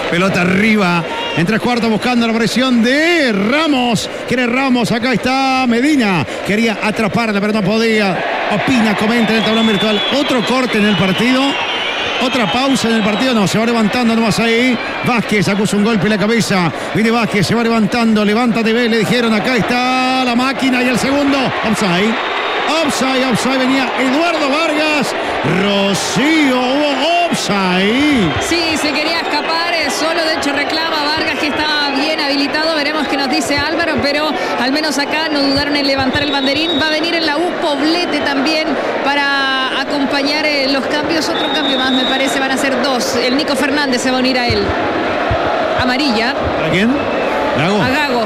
Pelota arriba. En 3/4 buscando la presión de Ramos. Quiere Ramos. Acá está Medina. Quería atraparla, pero no podía. Opina, comenta en el tablón virtual. Otro corte en el partido. Otra pausa en el partido. No, se va levantando nomás ahí. Vázquez acusa un golpe en la cabeza. Viene Vázquez, se va levantando. Levántate, ve, le dijeron. Acá está la máquina. Y el segundo. Offside. Offside. Venía Eduardo Vargas. Rocío, hubo offside. Sí, se quería escapar. Solo de hecho reclama Vargas que estaba bien habilitado. Veremos qué nos dice Álvaro. Pero al menos acá no dudaron en levantar el banderín. Va a venir en la U Poblete también para acompañar los cambios. Otro cambio más, me parece, van a ser 2. El Nico Fernández se va a unir a él. Amarilla. ¿Para quién? ¿Gago? A Gago.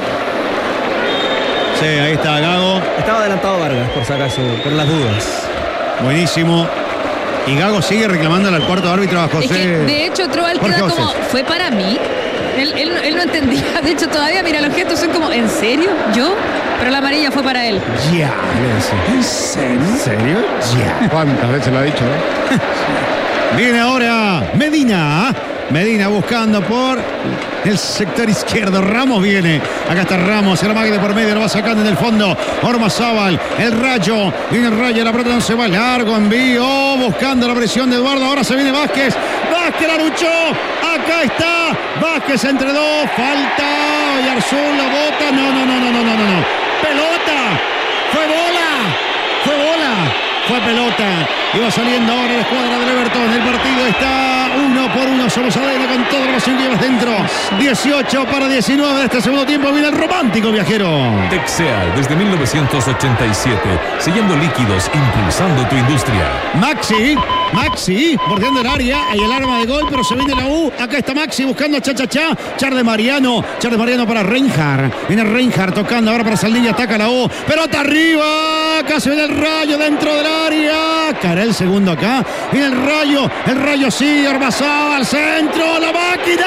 Sí, ahí está Gago. Estaba adelantado Vargas, por si acaso, por las dudas. Buenísimo. Y Gago sigue reclamándole al cuarto árbitro a José. Es que, de hecho, Troal queda como, ¿fue para mí? Él no entendía. De hecho, todavía, mira, los gestos son como, ¿en serio? ¿Yo? Pero la amarilla fue para él. Ya. ¿En serio? ¿En serio? Ya. ¿Cuántas veces lo ha dicho, Viene ahora Medina. Medina buscando por el sector izquierdo. Ramos viene. Acá está Ramos. El amague de por medio. Lo va sacando en el fondo. Ormazábal. El Rayo. Viene el Rayo. La pelota no se va. Largo envío. Buscando la presión de Eduardo. Ahora se viene Vázquez. Vázquez la luchó. Acá está. Vázquez entre dos. Falta. Y Arzul la bota. No. Pelota. Fue bola. Fue pelota. Iba saliendo ahora la escuadra del Everton. El partido está 1-1. Somos adentro con toda la pasión que llevas dentro. 18-19 de este segundo tiempo. Viene el romántico viajero. Texeal desde 1987. Sellando líquidos, impulsando tu industria. Maxi, bordeando el área. Hay el arma de gol, pero se viene la U. Acá está Maxi buscando cha-cha-cha. Charles Mariano para Reinhardt. Viene Reinhardt tocando ahora para Saldini. Ataca la U. Pelota arriba. Acá se viene el Rayo dentro del área. Cara el segundo acá. Viene el Rayo sí. Ormazábal al centro. La máquina.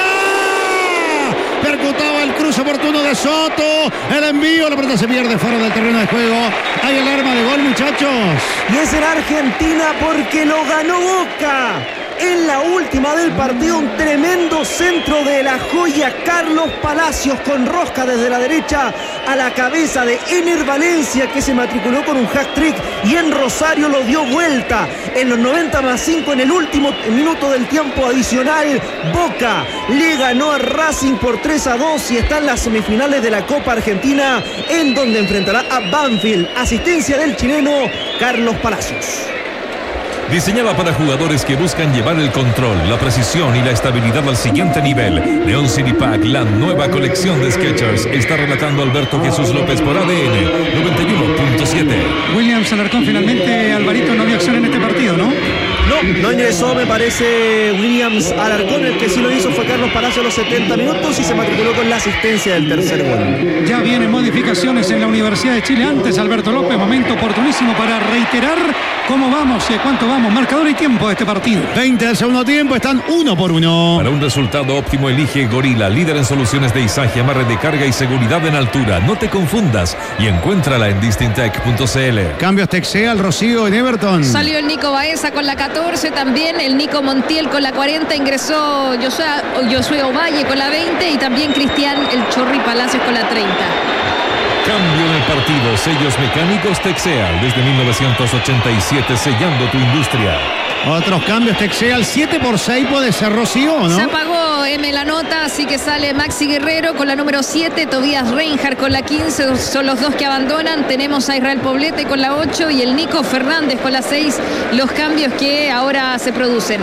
Percutaba el cruce oportuno de Soto. El envío. La pelota se pierde fuera del terreno de juego. Hay el arma de gol, muchachos. Y es en Argentina porque lo ganó Boca. En la última del partido, un tremendo centro de la joya Carlos Palacios con rosca desde la derecha a la cabeza de Ener Valencia, que se matriculó con un hat-trick, y en Rosario lo dio vuelta en los 90+5 en el último minuto del tiempo adicional. Boca le ganó a Racing por 3-2 y está en las semifinales de la Copa Argentina, en donde enfrentará a Banfield. Asistencia del chileno Carlos Palacios. Diseñada para jugadores que buscan llevar el control, la precisión y la estabilidad al siguiente nivel. Neon City Pack, la nueva colección de Skechers, está relatando Alberto Jesús López por ADN 91.7. Williams Alarcón, finalmente, Alvarito, no dio acción en este partido, ¿no? No ingresó, me parece, Williams Alarcón. El que sí lo hizo fue Carlos Palacio a los 70 minutos y se matriculó con la asistencia del tercer gol. Ya vienen modificaciones en la Universidad de Chile. Antes, Alberto López, momento oportunísimo para reiterar cómo vamos y a cuánto vamos. Marcador y tiempo de este partido. 20 del segundo tiempo, están 1-1. Para un resultado óptimo, elige Gorila, líder en soluciones de izaje, amarre de carga y seguridad en altura. No te confundas y encuéntrala en distintec.cl. Cambios Texeal, Rocío en Everton. Salió el Nico Baeza con la 14, también el Nico Montiel con la 40, ingresó Josué Ovalle con la 20 y también Cristian El Chorri Palacios con la 30. Cambio en el partido. Sellos mecánicos Texeal desde 1987, sellando tu industria. Otros cambios Texeal, 7x6 puede ser, Rocío, ¿no? Se apagó la nota, así que sale Maxi Guerrero con la número 7, Tobías Reinhardt con la 15, son los dos que abandonan. Tenemos a Israel Poblete con la 8 y el Nico Fernández con la 6, los cambios que ahora se producen.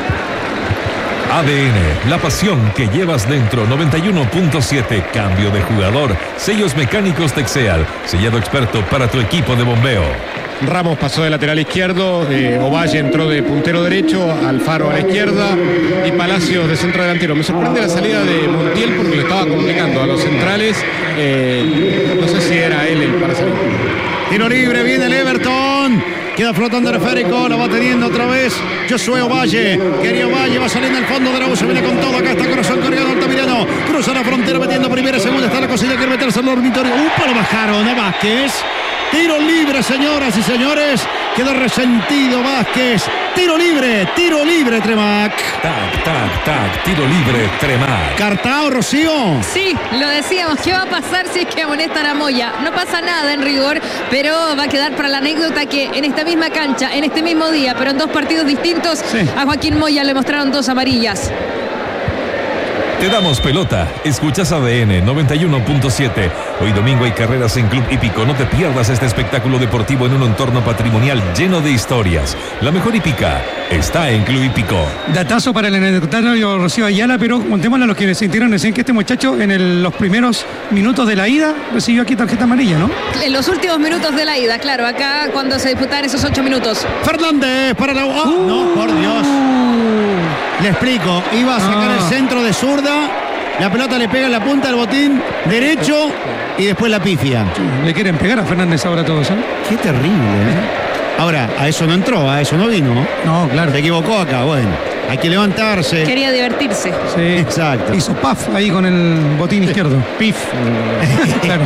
ADN, la pasión que llevas dentro. 91.7, cambio de jugador. Sellos mecánicos Texeal, sellado experto para tu equipo de bombeo. Ramos pasó de lateral izquierdo, Ovalle entró de puntero derecho, Alfaro a la izquierda y Palacios de centro delantero. Me sorprende la salida de Montiel porque lo estaba complicando a los centrales. No sé si era él el para salir. Tiro libre, viene el Everton. Queda flotando el esférico, lo va teniendo otra vez Josué Ovalle. Quería Ovalle, va saliendo al fondo de la U, se viene con todo. Acá está Corazón cargado Altamirano. Cruza la frontera metiendo primera y segunda. Está la cosilla, quiere meterse al dormitorio. Lo bajaron a Vázquez. Tiro libre, señoras y señores. Quedó resentido Vázquez. tiro libre, Tremac. Tac, tiro libre, Tremac. ¿Cartao, Rocío? Sí, lo decíamos, ¿qué va a pasar si es que amonestan a Moya? No pasa nada en rigor, pero va a quedar para la anécdota que en esta misma cancha, en este mismo día, pero en dos partidos distintos, sí, a Joaquín Moya le mostraron 2 amarillas. Te damos pelota. Escuchas ADN 91.7. Hoy domingo hay carreras en Club Hípico. No te pierdas este espectáculo deportivo en un entorno patrimonial lleno de historias. La mejor hípica está en Club Hípico. Datazo para el anecdotario Rocío Ayala, pero contémosle a los que se enteraron recién que este muchacho en los primeros minutos de la ida recibió aquí tarjeta amarilla, ¿no? En los últimos minutos de la ida, claro, acá cuando se disputaban esos 8 minutos. Fernández para la... no, por Dios. Le explico, iba a sacar el centro de zurda, la pelota le pega en la punta del botín derecho y después la pifia. Le quieren pegar a Fernández ahora todos, ¿eh? Qué terrible, ¿eh? Ahora, a eso no entró, a eso no vino. No, claro. Se equivocó acá, bueno. Hay que levantarse. Quería divertirse. Sí, exacto. Hizo paf ahí con el botín izquierdo. Pif. Claro.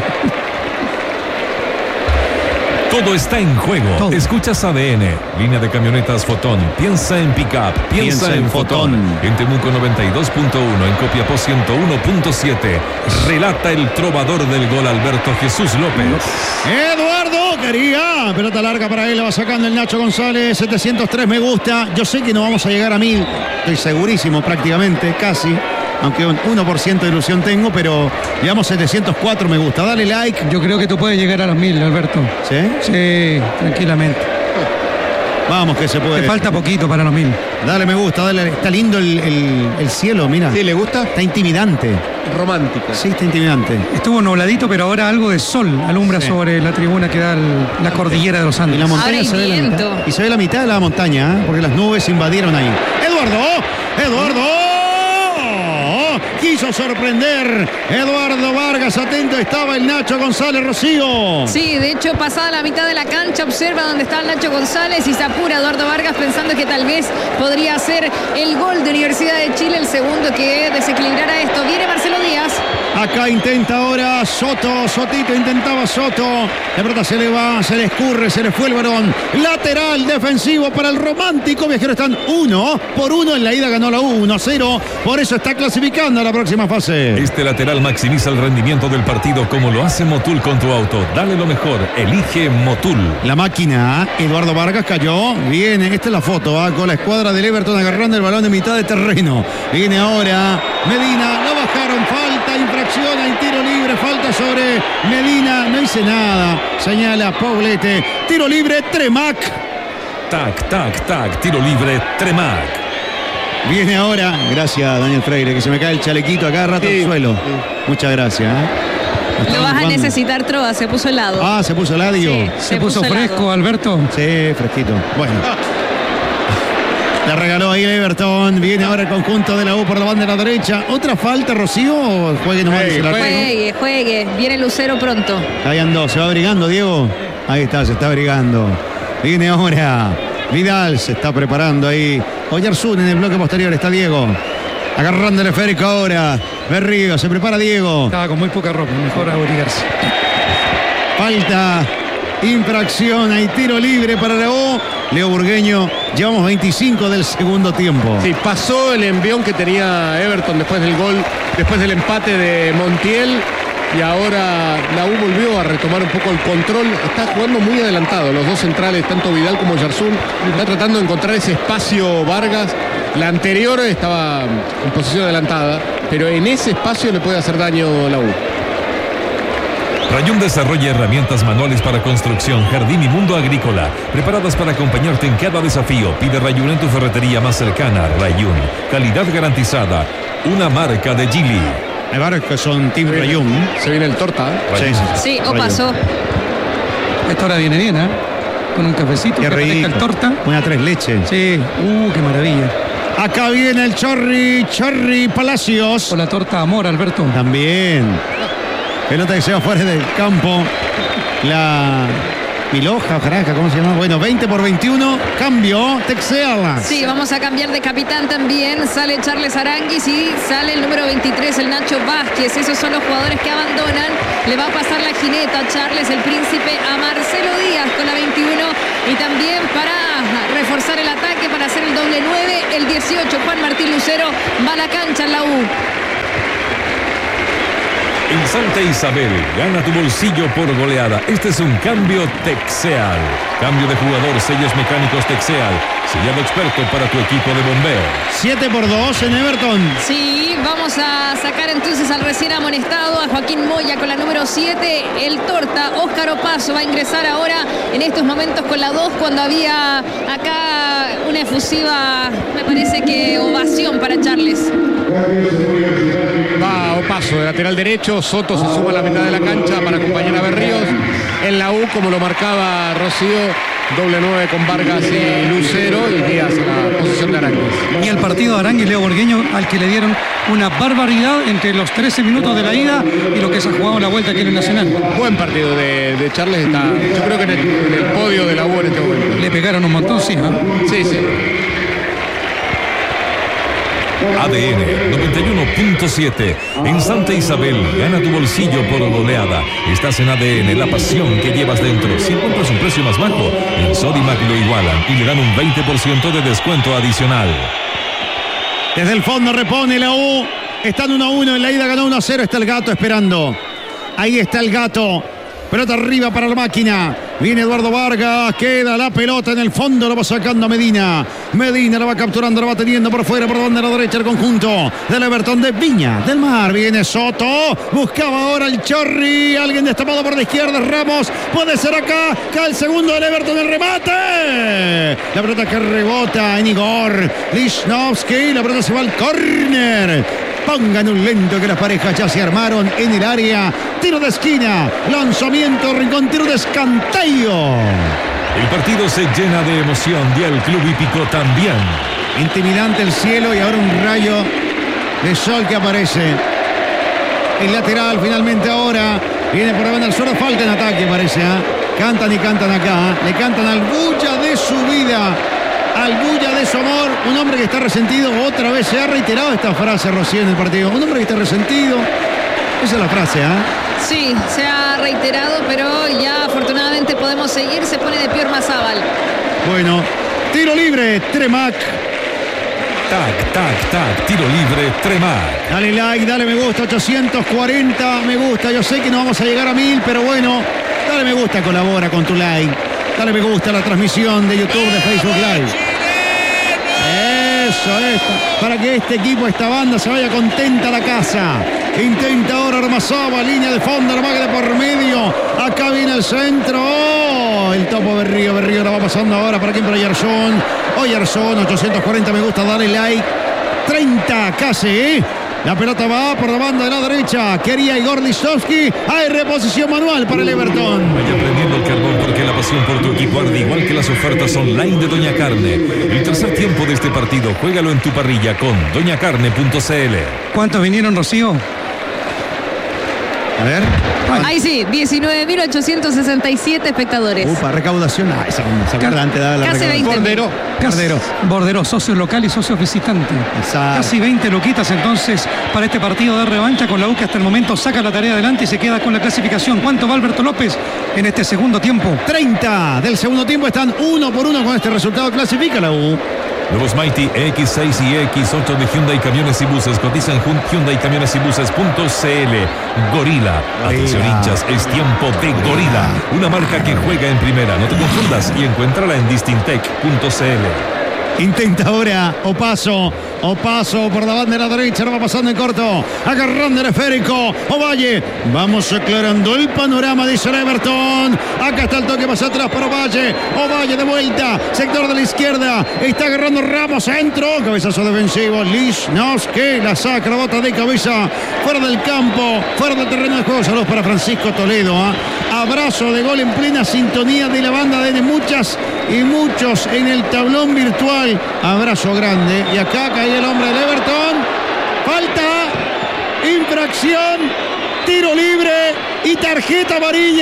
Todo está en juego. Todo. Escuchas ADN. Línea de camionetas Fotón. Piensa en pickup. Piensa en Fotón. En Temuco 92.1. En Copiapó 101.7. Relata el trovador del gol Alberto Jesús López. Eduardo quería. Pelota larga para él. La va sacando el Nacho González. 703 me gusta. Yo sé que no vamos a llegar a 1000. Estoy segurísimo prácticamente. Casi. Aunque un 1% de ilusión tengo, pero digamos 704 me gusta. Dale like. Yo creo que tú puedes llegar a los 1000, Alberto. ¿Sí? Sí, tranquilamente. Vamos que se puede. Te falta poquito para los 1000. Dale me gusta, dale. Está lindo el cielo, mira. ¿Sí le gusta? Está intimidante. Romántica. Sí, está intimidante. Estuvo nubladito, pero ahora algo de sol alumbra sobre la tribuna que da la cordillera de los Y Andes. la montaña Ahora se ve la viento. mitad. Y se ve la mitad de la montaña, ¿eh? Porque las nubes invadieron ahí. ¡Eduardo! Quiso sorprender Eduardo Vargas, atento estaba el Nacho González, Rocío. Sí, de hecho, pasada la mitad de la cancha, observa dónde está el Nacho González y se apura Eduardo Vargas pensando que tal vez podría ser el gol de Universidad de Chile, el segundo que desequilibrara esto. Viene Marcelo Díaz. Acá intenta ahora Sotito intentaba Soto. De verdad se le va, se le escurre, se le fue el varón. Lateral defensivo para el Romántico. Viajeros están 1-1 en la ida, ganó la U 1-0. Por eso está clasificando a la próxima fase. Este lateral maximiza el rendimiento del partido como lo hace Motul con tu auto. Dale lo mejor, elige Motul. La máquina, Eduardo Vargas cayó. Viene, esta es la foto, con la escuadra del Everton agarrando el balón de mitad de terreno. Viene ahora Medina, lo bajaron, falta, infracción, hay tiro libre, falta sobre Medina. No hice nada, señala Poblete. Tiro libre, Tremac. Tac, tiro libre, Tremac. Viene ahora, gracias Daniel Freire, que se me cae el chalequito acá rato al suelo. Muchas gracias. Lo vas a necesitar, Trova, se puso helado. Ah, se puso helado. Sí, Se puso fresco, helado. Alberto. Sí, fresquito. Bueno. La regaló ahí Everton. Viene ahora el conjunto de la U por la banda de la derecha. ¿Otra falta, Rocío? ¿O juegue nomás? Juegue. Viene Lucero pronto. Ahí andó. ¿Se va abrigando, Diego? Ahí está, se está abrigando. Viene ahora Vidal. Se está preparando ahí. Oyarzún en el bloque posterior. Está Diego. Agarrando el esférico ahora. Berrío. Se prepara Diego. Estaba con muy poca ropa. Mejor abrigarse. Falta. Infracción. Hay tiro libre para la U. Leo Burgueño, llevamos 25 del segundo tiempo. Sí, pasó el envión que tenía Everton después del gol, después del empate de Montiel. Y ahora la U volvió a retomar un poco el control. Está jugando muy adelantado. Los dos centrales, tanto Vidal como Oyarzún, está tratando de encontrar ese espacio Vargas. La anterior estaba en posición adelantada, pero en ese espacio le puede hacer daño la U. Rayún desarrolla herramientas manuales para construcción, jardín y mundo agrícola, preparadas para acompañarte en cada desafío. Pide Rayún en tu ferretería más cercana. Rayún, calidad garantizada, una marca de Gili. Hay varios que son Team Rayún. Se viene el torta. Sí, o pasó. Esta hora viene bien, ¿eh? Con un cafecito, Qué que rico. el torta. Una tres leches. Sí, qué maravilla. Acá viene el Chorri Palacios. O la torta Amor, Alberto. También. Pelota que se va fuera del campo. La Piloja, Franja, ¿cómo se llama? Bueno, 20 por 21, cambio, Texeal. Sí, vamos a cambiar de capitán también. Sale Charles Aranguis y sale el número 23, el Nacho Vázquez. Esos son los jugadores que abandonan. Le va a pasar la jineta a Charles, el príncipe, a Marcelo Díaz con la 21. Y también para reforzar el ataque, para hacer el doble 9, el 18, Juan Martín Lucero, va a la cancha en la U. En Santa Isabel, gana tu bolsillo por goleada. Este es un cambio Texeal. Cambio de jugador, sellos mecánicos Texeal. Sellado experto para tu equipo de bombeo. 7 por 2 en Everton. Sí, vamos a sacar entonces al recién amonestado, a Joaquín Moya con la número 7. El Torta, Óscar Opaso, va a ingresar ahora en estos momentos con la 2, cuando había acá una efusiva, me parece que ovación para Charles. Va Opaso de lateral derecho. Soto se suma a la mitad de la cancha para acompañar a Berríos. En la U, como lo marcaba Rocío, doble 9 con Vargas y Lucero, y Díaz en la posición de Aranguis. Y el partido de Aranguis, Leo Borgueño, al que le dieron una barbaridad entre los 13 minutos de la ida y lo que se ha jugado en la vuelta aquí en el Nacional. Buen partido de Charles. Está, yo creo que en el podio de la U en este momento. Le pegaron un montón, sí, ¿no? Sí, sí. ADN 91.7. En Santa Isabel, gana tu bolsillo por goleada. Estás en ADN, la pasión que llevas dentro. Si encuentras un precio más bajo, en Sodimac lo igualan y le dan un 20% de descuento adicional. Desde el fondo repone la U. Están 1-1 en la ida, ganó 1-0. Está el Gato esperando. Ahí está el Gato. Pelota arriba para la máquina. Viene Eduardo Vargas. Queda la pelota en el fondo. Lo va sacando a Medina. Medina la va capturando. La va teniendo por fuera. Por donde la derecha el conjunto del Everton de Viña del Mar. Viene Soto. Buscaba ahora el Chorri. Alguien destapado por la izquierda. Ramos. Puede ser acá. Cae el segundo del Everton. El remate. La pelota que rebota en Igor Lichnowsky. La pelota se va al córner. Pongan un lento que las parejas ya se armaron en el área. Tiro de esquina, lanzamiento, rincón, tiro de escanteio. El partido se llena de emoción y el club hípico también. Intimidante el cielo y ahora un rayo de sol que aparece. El lateral finalmente ahora. Viene por la banda al suelo, falta en ataque parece. Cantan y cantan acá. Le cantan al Bulla de su vida. Al Bulla de su amor, un hombre que está resentido. Otra vez se ha reiterado esta frase, Rocío, en el partido. Un hombre que está resentido. Esa es la frase, Sí, se ha reiterado, pero ya afortunadamente podemos seguir. Se pone de pie Ormazábal. Bueno, tiro libre, Tremac. Tac, tac, tac, tiro libre, Tremac. Dale like, dale me gusta, 840 me gusta. Yo sé que no vamos a llegar a 1000, pero bueno, dale me gusta, colabora con tu like. Dale me gusta a la transmisión de YouTube, de Facebook Live. Eso es, para que este equipo, esta banda se vaya contenta a la casa. Intenta ahora Ormazábal, línea de fondo, la de por medio. Acá viene el centro. Oh, el topo Berrío la va pasando ahora. ¿Para quién? Para Yarzón. Yarzón, 840 me gusta, dale like. 30 casi, La pelota va por la banda de la derecha. Quería Igor Lichnowsky. Hay reposición manual para el Everton. Vaya prendiendo el carbón porque la pasión por tu equipo arde igual que las ofertas online de Doña Carne. El tercer tiempo de este partido, juégalo en tu parrilla con doñacarne.cl. ¿Cuántos vinieron, Rocío? A ver. Ahí sí, 19.867 espectadores. Recaudación. Esa carta antes daba la Casi 20. Bordero, socio local y socio visitante. Exacto. Casi 20 luquitas entonces para este partido de revancha con la U, que hasta el momento saca la tarea adelante y se queda con la clasificación. ¿Cuánto va Alberto López en este segundo tiempo? 30 del segundo tiempo, están 1-1 con este resultado. Clasifica la U. Nuevos Mighty X6 y X8 de Hyundai Camiones y Buses. Cotiza en HyundaiCamionesYBuses.cl. Gorila. Atención hinchas, es tiempo de Gorila. Una marca que juega en primera. No te confundas y encuéntrala en distintec.cl. Intenta ahora Opaso por la banda de la derecha, lo va pasando en corto, agarrando el esférico. Ovalle, vamos aclarando el panorama, dice el Everton. Acá está el toque más atrás para Ovalle de vuelta, sector de la izquierda, está agarrando Ramos, centro, cabezazo defensivo, Lichnowsky la saca, la bota de cabeza, fuera del campo, fuera del terreno de juego. Saludos para Francisco Toledo, abrazo de gol en plena sintonía de la banda de muchas y muchos en el tablón virtual. Abrazo grande. Y acá cae el hombre del Everton. Falta, infracción, tiro libre y tarjeta amarilla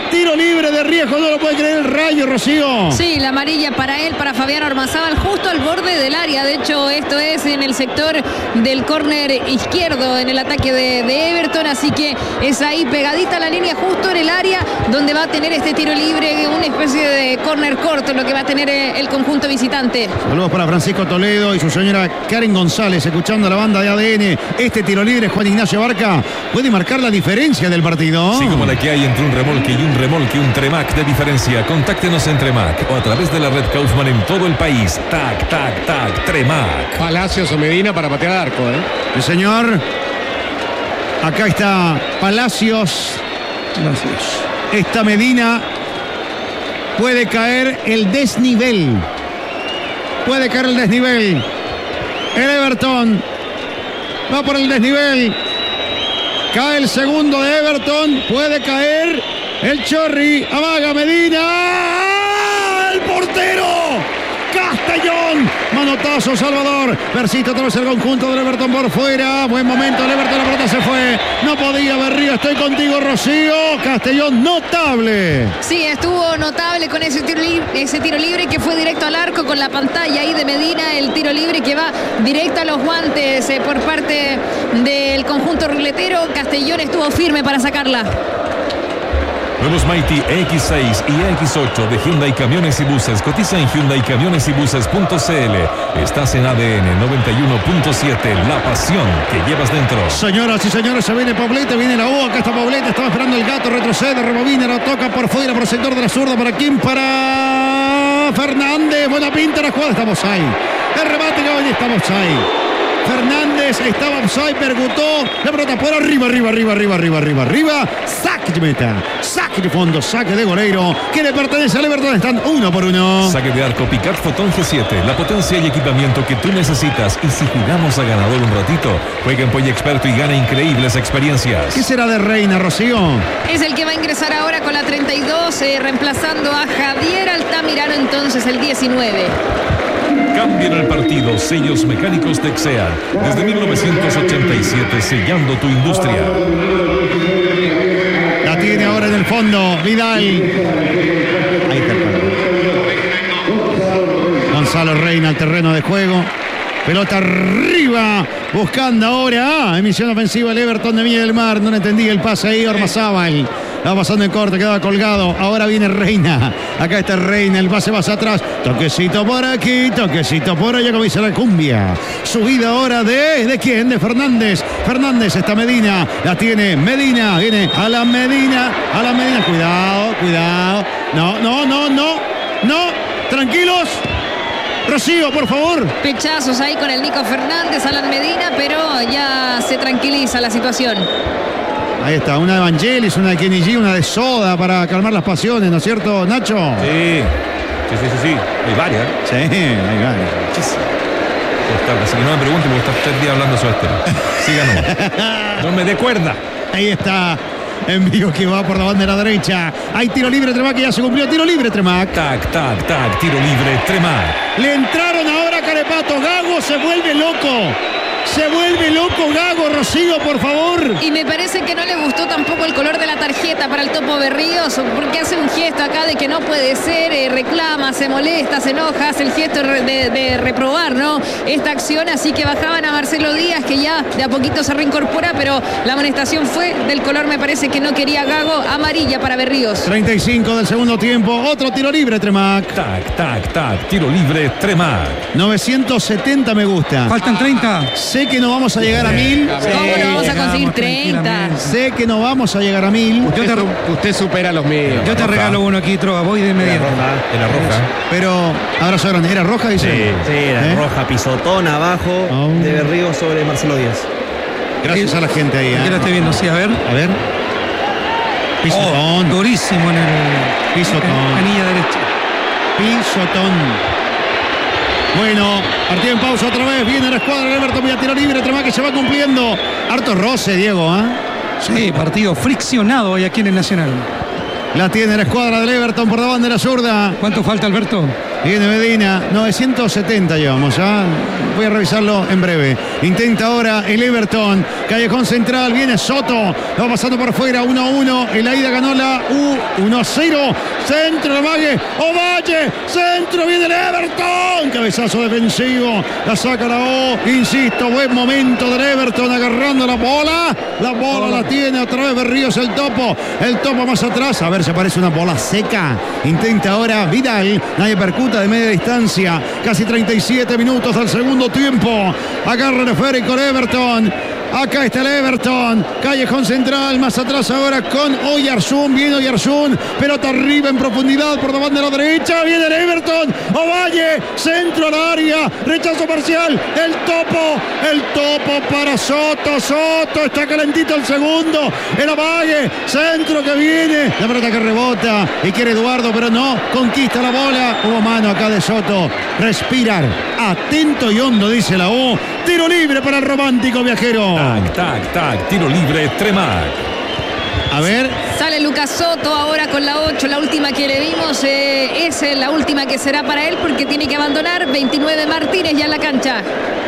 tiro libre de riesgo, no lo puede creer el Rayo, Rocío. Sí, la amarilla para él, para Fabián Ormazábal, justo al borde del área. De hecho, esto es en el sector del córner izquierdo, en el ataque de Everton. Así que es ahí pegadita a la línea, justo en el área donde va a tener este tiro libre, una especie de córner corto, lo que va a tener el conjunto visitante. Saludos para Francisco Toledo y su señora Karen González, escuchando a la banda de ADN. Este tiro libre, Juan Ignacio Barca, puede marcar la diferencia del partido. Sí, como la que hay entre un remolque y un Tremac de diferencia. Contáctenos en Tremac o a través de la red Kaufman en todo el país. Tac, tac, tac, Tremac. Palacios o Medina para patear al arco, Sí, señor. Acá está Palacios. Gracias. Esta Medina. Puede caer el desnivel. Puede caer el desnivel. El Everton va por el desnivel. Cae el segundo de Everton. Puede caer el Chorri. Amaga Medina. ¡Ah! ¡El portero! Castellón. Manotazo Salvador. Persiste otra vez el conjunto del Everton por fuera. Buen momento el Everton. La pelota se fue. No podía Berrío. Estoy contigo, Rocío. Castellón notable. Sí, estuvo notable con ese tiro libre que fue directo al arco, con la pantalla ahí de Medina. El tiro libre que va directo a los guantes por parte del conjunto ruletero. Castellón estuvo firme para sacarla. Nuevos Mighty X6 y X8 de Hyundai Camiones y Buses. Cotiza en HyundaiCamionesYbuses.cl. Estás en ADN 91.7. La pasión que llevas dentro. Señoras y señores, se viene Poblete, viene la U. Acá está Poblete, estaba esperando el gato, retrocede, rebobina, lo toca por fuera, por el sector de la zurda. ¿Para quién? Para Fernández. Buena pinta la jugada, estamos ahí. El remate que hoy estamos ahí. Fernández estaba offside, percutó la pelota por arriba. Saque de meta, saque de fondo, saque de goleiro que le pertenece al Everton. Están 1-1. Saque de arco Picard Photon G7, la potencia y equipamiento que tú necesitas. Y si jugamos a ganador un ratito, juega en Poy Experto y gana increíbles experiencias. ¿Qué será de Reina, Rocío? Es el que va a ingresar ahora con la 32, reemplazando a Javier Altamirano, entonces el 19. Cambien el partido, sellos mecánicos Texea. Desde 1987, sellando tu industria. La tiene ahora en el fondo, Vidal. Ahí está el palo. Gonzalo Reina al terreno de juego. Pelota arriba, buscando ahora. Emisión ofensiva el Everton de Viña del Mar. No le entendí el pase ahí, Ormazábal. Va pasando en corte, quedaba colgado. Ahora viene Reina. Acá está Reina, el pase va hacia atrás. Toquecito por aquí, toquecito por allá, como dice la cumbia. Subida ahora ¿de quién? De Fernández. Fernández está Medina. La tiene Medina. Viene a la Medina. Cuidado. No. Tranquilos. Rocío, por favor. Pechazos ahí con el Nico Fernández, Alan Medina, pero ya se tranquiliza la situación. Ahí está, una de Evangelis, una de Kenny G, una de Soda para calmar las pasiones, ¿no es cierto, Nacho? Sí. Hay varias. Sí, hay varias. Así que no me pregunte porque estás 3 días hablando sobre esto. Síganos. No me dé cuerda. Ahí está. Envío que va por la bandera derecha. Hay tiro libre, Tremac, que ya se cumplió. Tiro libre, Tremac. Tac, tiro libre, Tremac. Le entraron ahora a Carepato. Gago se vuelve loco. Gago, Rocío, por favor. Y me parece que no le gustó tampoco el color de la tarjeta para el Topo Berríos, porque hace un gesto acá de que no puede ser, reclama, se molesta, se enoja, hace el gesto de reprobar, ¿no? Esta acción, así que bajaban a Marcelo Díaz, que ya de a poquito se reincorpora, pero la amonestación fue del color, me parece que no quería Gago, amarilla para Berríos. 35 del segundo tiempo, otro tiro libre, Tremac. Tac, tiro libre, Tremac. 970 me gusta. Faltan 30. Sé que no vamos a llegar a 1000. ¿Cómo no vamos a conseguir 30? Sé que no vamos a llegar a 1000. Usted supera los míos. Yo te regalo uno aquí, Trova, voy de inmediato. Era roja. Pero, abrazo grande. ¿Era roja, dice? Sí, era roja, pisotón abajo de Berrío sobre Marcelo Díaz. Gracias a la gente ahí. Aquí lo estoy viendo, sí, a ver. Pisotón. Durísimo en el Pisotón. anilla derecha. Pisotón. Bueno, partido en pausa otra vez. Viene la escuadra de Everton. Vía tiro libre. Tremac que se va cumpliendo. Harto roce, Diego. Sí, partido friccionado hoy aquí en el Nacional. La tiene la escuadra del Everton por la bandera zurda. ¿Cuánto falta, Alberto? Viene Medina, 970 llevamos, ¿ah? Voy a revisarlo en breve. Intenta ahora el Everton, callejón central, viene Soto, va pasando por fuera, 1-1, el Aida ganó la 1-0, centro de Ovalle, centro, viene el Everton, cabezazo defensivo, la saca la O, insisto, buen momento del Everton agarrando la bola la tiene otra vez Berríos, el topo más atrás, a ver si aparece una bola seca, intenta ahora Vidal, nadie percuta de media distancia, casi 37 minutos del segundo tiempo, agarra el esférico el Everton, acá está el Everton, callejón central, más atrás ahora con Oyarzún, viene Oyarzún, pelota arriba en profundidad por la banda de la derecha, viene el Everton, Ovalle, centro al área, rechazo parcial, el topo para Soto, está calentito el segundo, el Ovalle, centro que viene, la pelota que rebota y quiere Eduardo, pero no, conquista la bola, hubo mano acá de Soto, respirar, atento y hondo, dice la U, tiro libre para el romántico viajero. Tac, tiro libre Tremac. A ver. Sale Lucas Soto ahora con la 8, la última que le vimos, es la última que será para él porque tiene que abandonar. 29 Martínez ya en la cancha.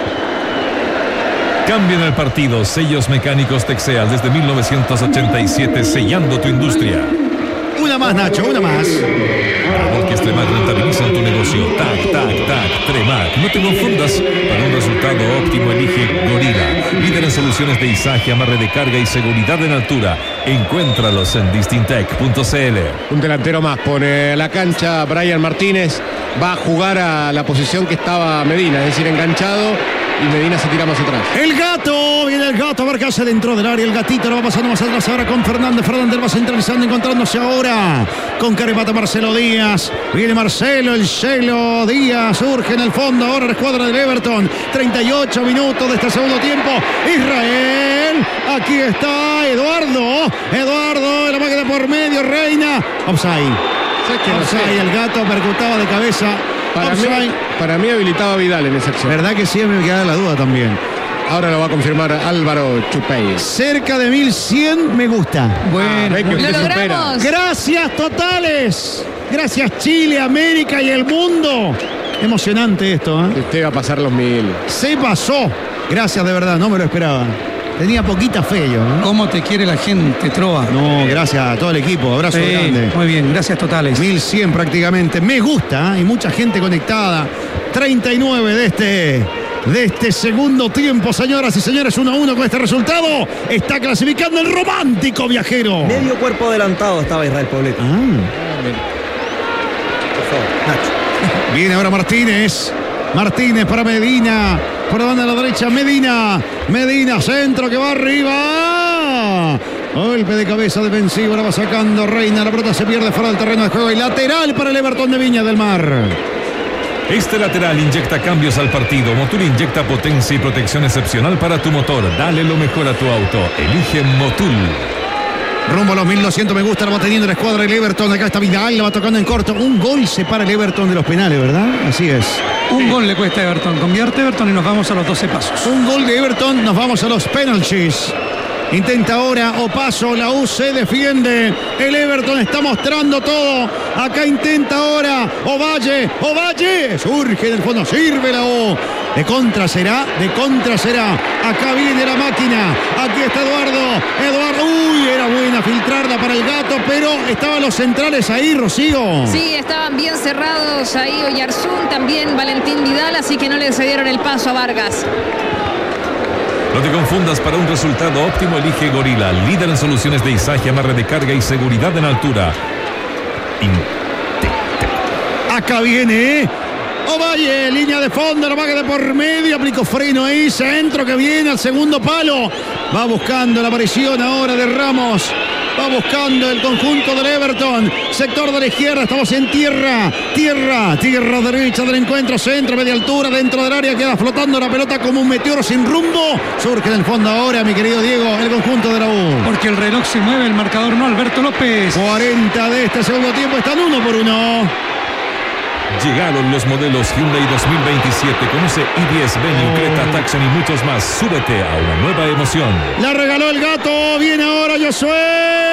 Cambio en el partido, sellos mecánicos Texeal desde 1987, sellando tu industria. Una más, Nacho, una más. Porque Tremac rentabiliza tu negocio. Tac, Tremac. No te confundas. Para un resultado óptimo, elige Gorila. Líder en soluciones de izaje, amarre de carga y seguridad en altura. Encuéntralos en distintec.cl. Un delantero más pone a la cancha Brian Martínez. Va a jugar a la posición que estaba Medina, es decir, enganchado. Y Medina se tira más atrás. El gato, viene el gato a ver qué hace dentro del área. El gatito lo va pasando más atrás ahora con Fernández. Fernández va centralizando, encontrándose ahora con Caripata Marcelo Díaz. Viene Marcelo, el Celo Díaz. Surge en el fondo ahora la escuadra del Everton. 38 minutos de este segundo tiempo. Israel, aquí está Eduardo, la máquina por medio, Reina. Offside. Offside, el gato percutaba de cabeza. Para mí habilitaba a Vidal en esa acción. ¿Verdad que sí? Me queda la duda también. Ahora lo va a confirmar Álvaro Chupey. Cerca de 1100 me gusta. Bueno, lo logramos. Gracias totales. Gracias Chile, América y el mundo. Emocionante esto, ¿eh? Usted va a pasar los 1000. Se pasó. Gracias de verdad, no me lo esperaba. Tenía poquita fe yo, ¿eh? ¿Cómo te quiere la gente, Trova? No, gracias a todo el equipo. Abrazo grande. Muy bien, gracias totales. 1100 prácticamente. Me gusta, ¿eh? Y mucha gente conectada. 39 de este segundo tiempo, señoras y señores, 1-1 con este resultado. Está clasificando el romántico viajero. Medio cuerpo adelantado estaba Israel Poblete. Por favor, Nacho. Viene ahora Martínez para Medina. Por la banda de la derecha, Medina, centro que va arriba. Golpe de cabeza defensivo, la va sacando Reina. La pelota se pierde fuera del terreno de juego. Y lateral para el Everton de Viña del Mar. Este lateral inyecta cambios al partido. Motul inyecta potencia y protección excepcional para tu motor. Dale lo mejor a tu auto. Elige Motul. Rumbo a los 1200 me gusta, la va teniendo la escuadra del Everton. Acá está Vidal, la va tocando en corto. Un gol separa el Everton de los penales, ¿verdad? Así es. Un gol le cuesta a Everton. Convierte Everton y nos vamos a los 12 pasos. Un gol de Everton, nos vamos a los penalties. Intenta ahora Opaso, la U se defiende. El Everton está mostrando todo. Acá intenta ahora Ovalle. Surge en el fondo, sirve la U. De contra será. Acá viene la máquina. Aquí está Eduardo. Era buena filtrarla para el gato, pero estaban los centrales ahí, Rocío. Sí, estaban bien cerrados ahí Oyarzún, también Valentín Vidal, así que no le cedieron el paso a Vargas. No te confundas, para un resultado óptimo elige Gorila, líder en soluciones de izaje, amarre de carga y seguridad en altura. Acá viene Ovalle, línea de fondo, la vaga de por medio, aplicó freno ahí, centro que viene al segundo palo. Va buscando la aparición ahora de Ramos. Va buscando el conjunto del Everton. Sector de la izquierda, estamos en tierra derecha del encuentro, centro, media altura, dentro del área, queda flotando la pelota como un meteoro sin rumbo. Surge en el fondo ahora, mi querido Diego, el conjunto de la U. Porque el reloj se mueve, el marcador no, Alberto López. 40 de este segundo tiempo, están 1-1. Llegaron los modelos Hyundai 2027. Conoce i10, Venue, Creta, Tucson y muchos más. Súbete a una nueva emoción. La regaló el gato. Viene ahora Josué.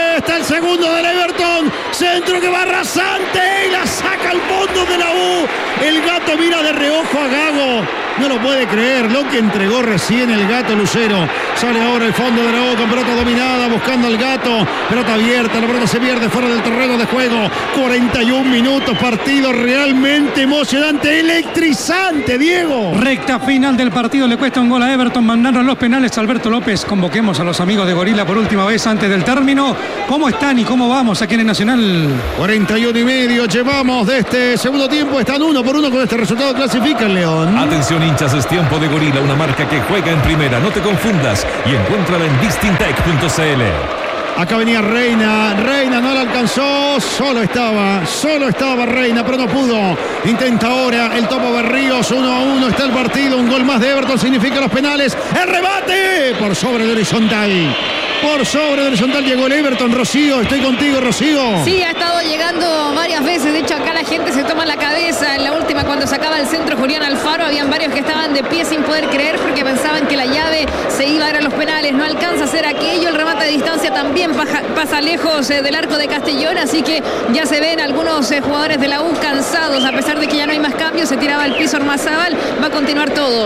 está el segundo del Everton. Centro que va rasante y la saca al fondo de la U. El Gato mira de reojo a Gago. No lo puede creer lo que entregó recién el Gato Lucero. Sale ahora el fondo de la U con pelota dominada, buscando al Gato. Pelota abierta, la pelota se pierde fuera del terreno de juego. 41 minutos, partido realmente emocionante, electrizante, Diego. Recta final del partido, le cuesta un gol a Everton, mandaron los penales. Alberto López, convoquemos a los amigos de Gorila por última vez antes del término. ¿Cómo están y cómo vamos aquí en el Nacional? 41 y medio llevamos de este segundo tiempo. Están 1-1 con este resultado. Clasifica el León. Atención, hinchas, es tiempo de Gorila, una marca que juega en primera. No te confundas y encuéntrala en distintec.cl. Acá venía Reina no la alcanzó, solo estaba Reina, pero no pudo. Intenta ahora el Topo Berríos, 1-1 está el partido, un gol más de Everton significa los penales. El rebate por sobre el horizontal. Por sobre el horizontal llegó el Everton. Rocío, estoy contigo, Rocío. Sí, ha estado llegando varias veces. De hecho, acá la gente se toma la cabeza. En la última, cuando sacaba el centro Julián Alfaro, habían varios que estaban de pie sin poder creer porque pensaban que la llave se iba a ir a los penales. No alcanza a hacer aquello. El remate de distancia también pasa lejos del arco de Castellón. Así que ya se ven algunos jugadores de la U cansados. A pesar de que ya no hay más cambios, se tiraba al piso Ormazábal. Va a continuar todo.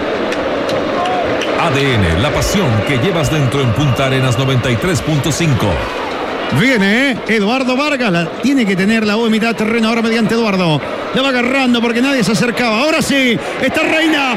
ADN, la pasión que llevas dentro en Punta Arenas 93.5. Viene Eduardo Vargas, tiene que tener la U en mitad de terreno ahora mediante Eduardo. La va agarrando porque nadie se acercaba. Ahora sí, está Reina.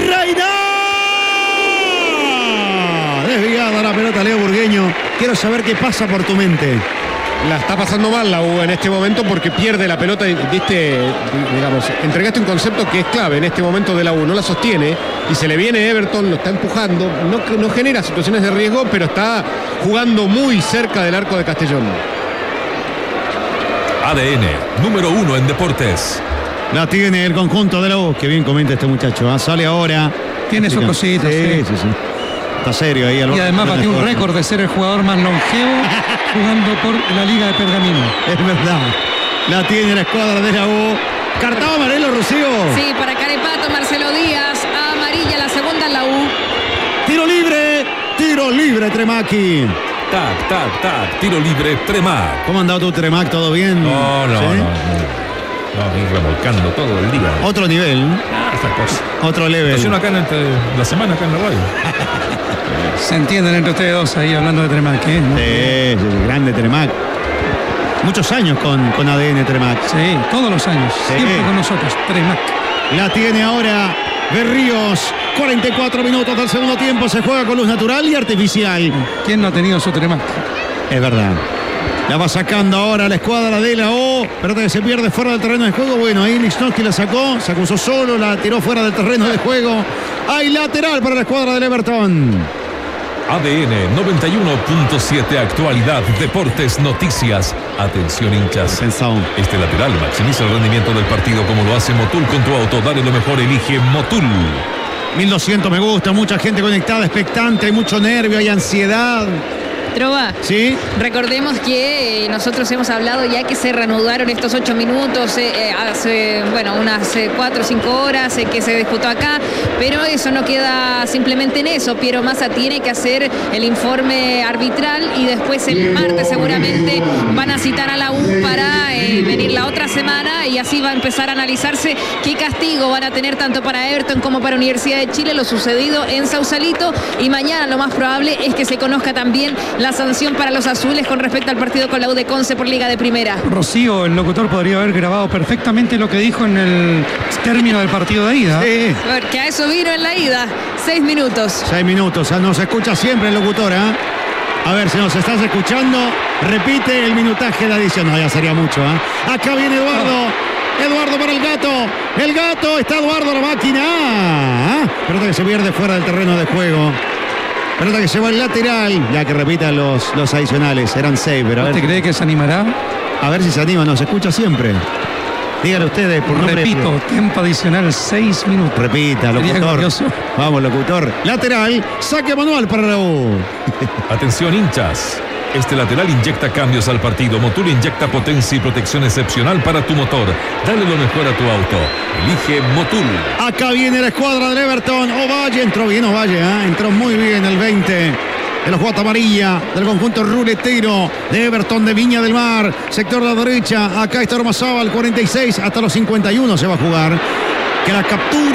Desviada la pelota, Leo Burgueño. Quiero saber qué pasa por tu mente. La está pasando mal la U en este momento porque pierde la pelota y entregaste un concepto que es clave en este momento de la U, no la sostiene y se le viene Everton, lo está empujando, no genera situaciones de riesgo, pero está jugando muy cerca del arco de Castellón. ADN, número 1 en deportes. La tiene el conjunto de la U. Qué bien comenta este muchacho, sale ahora. Tiene sus cositas. Sí. Está serio ahí. Y además batió un récord de ser el jugador más longevo jugando por la Liga de Pergamino. Es verdad. La tiene la escuadra de la U. Cartón amarelo, Rocío. Sí, para Carepato, Marcelo Díaz. Amarilla, la segunda en la U. Tiro libre, Tremaki. Tac. Tiro libre, Tremac. ¿Cómo ha andado tu Tremac? ¿Todo bien? No. No, ir remolcando todo el día. Otro nivel. Esta cosa. Otro level. Estaciono acá la semana acá en la radio. Se entienden entre ustedes dos ahí hablando de Tremac, ¿eh? Sí, grande Tremac. Muchos años con ADN Tremac. Sí, todos los años. Sí. Siempre con nosotros, Tremac. La tiene ahora Berríos. 44 minutos del segundo tiempo. Se juega con luz natural y artificial. ¿Quién no ha tenido su Tremac? Es verdad. La va sacando ahora la escuadra de la U. Pelota que se pierde fuera del terreno de juego. Bueno, ahí Lichnowsky la sacó. Se acusó solo, la tiró fuera del terreno de juego. Hay lateral para la escuadra del Everton. ADN 91.7, actualidad, deportes, noticias. Atención, hinchas. Pensado. Este lateral maximiza el rendimiento del partido como lo hace Motul con tu auto. Dale lo mejor, elige Motul. 1200 me gusta, mucha gente conectada, expectante, hay mucho nervio, hay ansiedad. Trova, ¿sí? Recordemos que nosotros hemos hablado ya que se reanudaron estos 8 minutos hace, unas 4 o 5 horas que se disputó acá, pero eso no queda simplemente en eso. Piero Massa tiene que hacer el informe arbitral y después el martes seguramente van a citar a la U para venir la otra semana y así va a empezar a analizarse qué castigo van a tener tanto para Everton como para Universidad de Chile, lo sucedido en Sausalito, y mañana lo más probable es que se conozca también la sanción para los azules con respecto al partido con la U de Conce por Liga de Primera. Rocío, el locutor, podría haber grabado perfectamente lo que dijo en el término del partido de ida. Sí. Que a eso vino en la ida. 6 minutos. 6 minutos. Nos escucha siempre el locutor, ¿eh? A ver, si nos estás escuchando, repite el minutaje de adición. No, ya sería mucho, ¿eh? Acá viene Eduardo. Eduardo para el Gato. El Gato, está Eduardo, la máquina. Pelota que se pierde fuera del terreno de juego. Pelota que se va al lateral. Ya que repitan los adicionales. Eran 6, pero a ver. ¿Usted cree que se animará? A ver si se anima. Nos escucha siempre. Díganle ustedes por nombre. Repito, tiempo adicional 6 minutos. Repita, locutor. Vamos, locutor. Lateral, saque manual para la U. Atención, hinchas. Este lateral inyecta cambios al partido. Motul inyecta potencia y protección excepcional para tu motor. Dale lo mejor a tu auto. Elige Motul. Acá viene la escuadra del Everton. Ovalle, entró bien Ovalle, ¿eh? Entró muy bien el 20. de los Guata Amarilla, del conjunto ruletero de Everton de Viña del Mar. Sector de la derecha, acá está Ormazábal, 46 hasta los 51 se va a jugar. Que la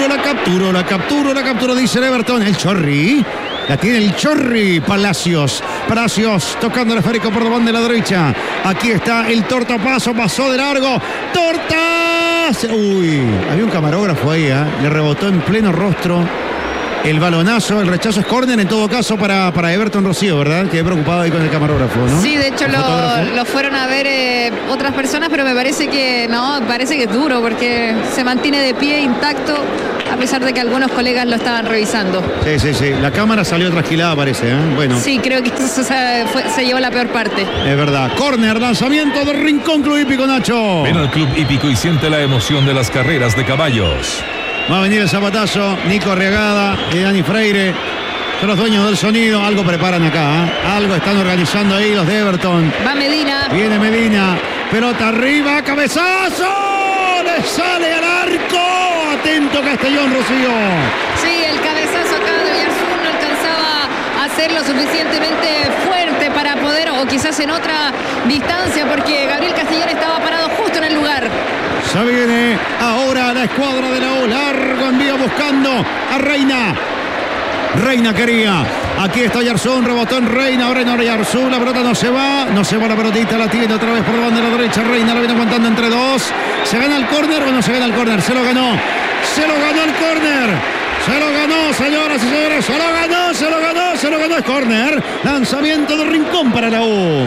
capturo, dice el Everton. El Chorri, la tiene el Chorri. Palacios tocando el esférico por debajo de la derecha. Aquí está el Tortapaso, pasó de largo. ¡Tortas! Uy, había un camarógrafo ahí, le rebotó en pleno rostro el balonazo. El rechazo es córner en todo caso para Everton Rocío, ¿verdad? Quedé preocupado ahí con el camarógrafo, ¿no? Sí, de hecho lo fueron a ver otras personas, pero me parece que no, parece que es duro porque se mantiene de pie intacto a pesar de que algunos colegas lo estaban revisando. Sí, la cámara salió trasquilada parece, Bueno. Sí, creo que eso se llevó la peor parte. Es verdad. Córner, lanzamiento del Rincón Club Hípico, Nacho. Ven al Club Hípico y siente la emoción de las carreras de caballos. Va a venir el zapatazo, Nico Arriagada y Dani Freire, son los dueños del sonido. Algo preparan acá, algo están organizando ahí los de Everton. Va Medina. Viene Medina, pelota arriba, cabezazo, le sale al arco. Atento Castellón, Rocío. Sí, el cabezazo acá de Oyarzún no alcanzaba a ser lo suficientemente fuerte para poder, o quizás en otra distancia, porque Gabriel Castellón estaba parado justo en el lugar. Ya viene ahora la escuadra de la U. Largo envío buscando a Reina. Reina quería. Aquí está Oyarzún, rebotó en Reina. Ahora en Oyarzún, la pelota no se va la pelotita, la tiene otra vez por la banda de la derecha. Reina la viene aguantando entre dos. ¿Se gana el córner o no se gana el córner? Se lo ganó el córner. Se lo ganó, señoras y señores. Se lo ganó el córner. Lanzamiento de Rincón para la U.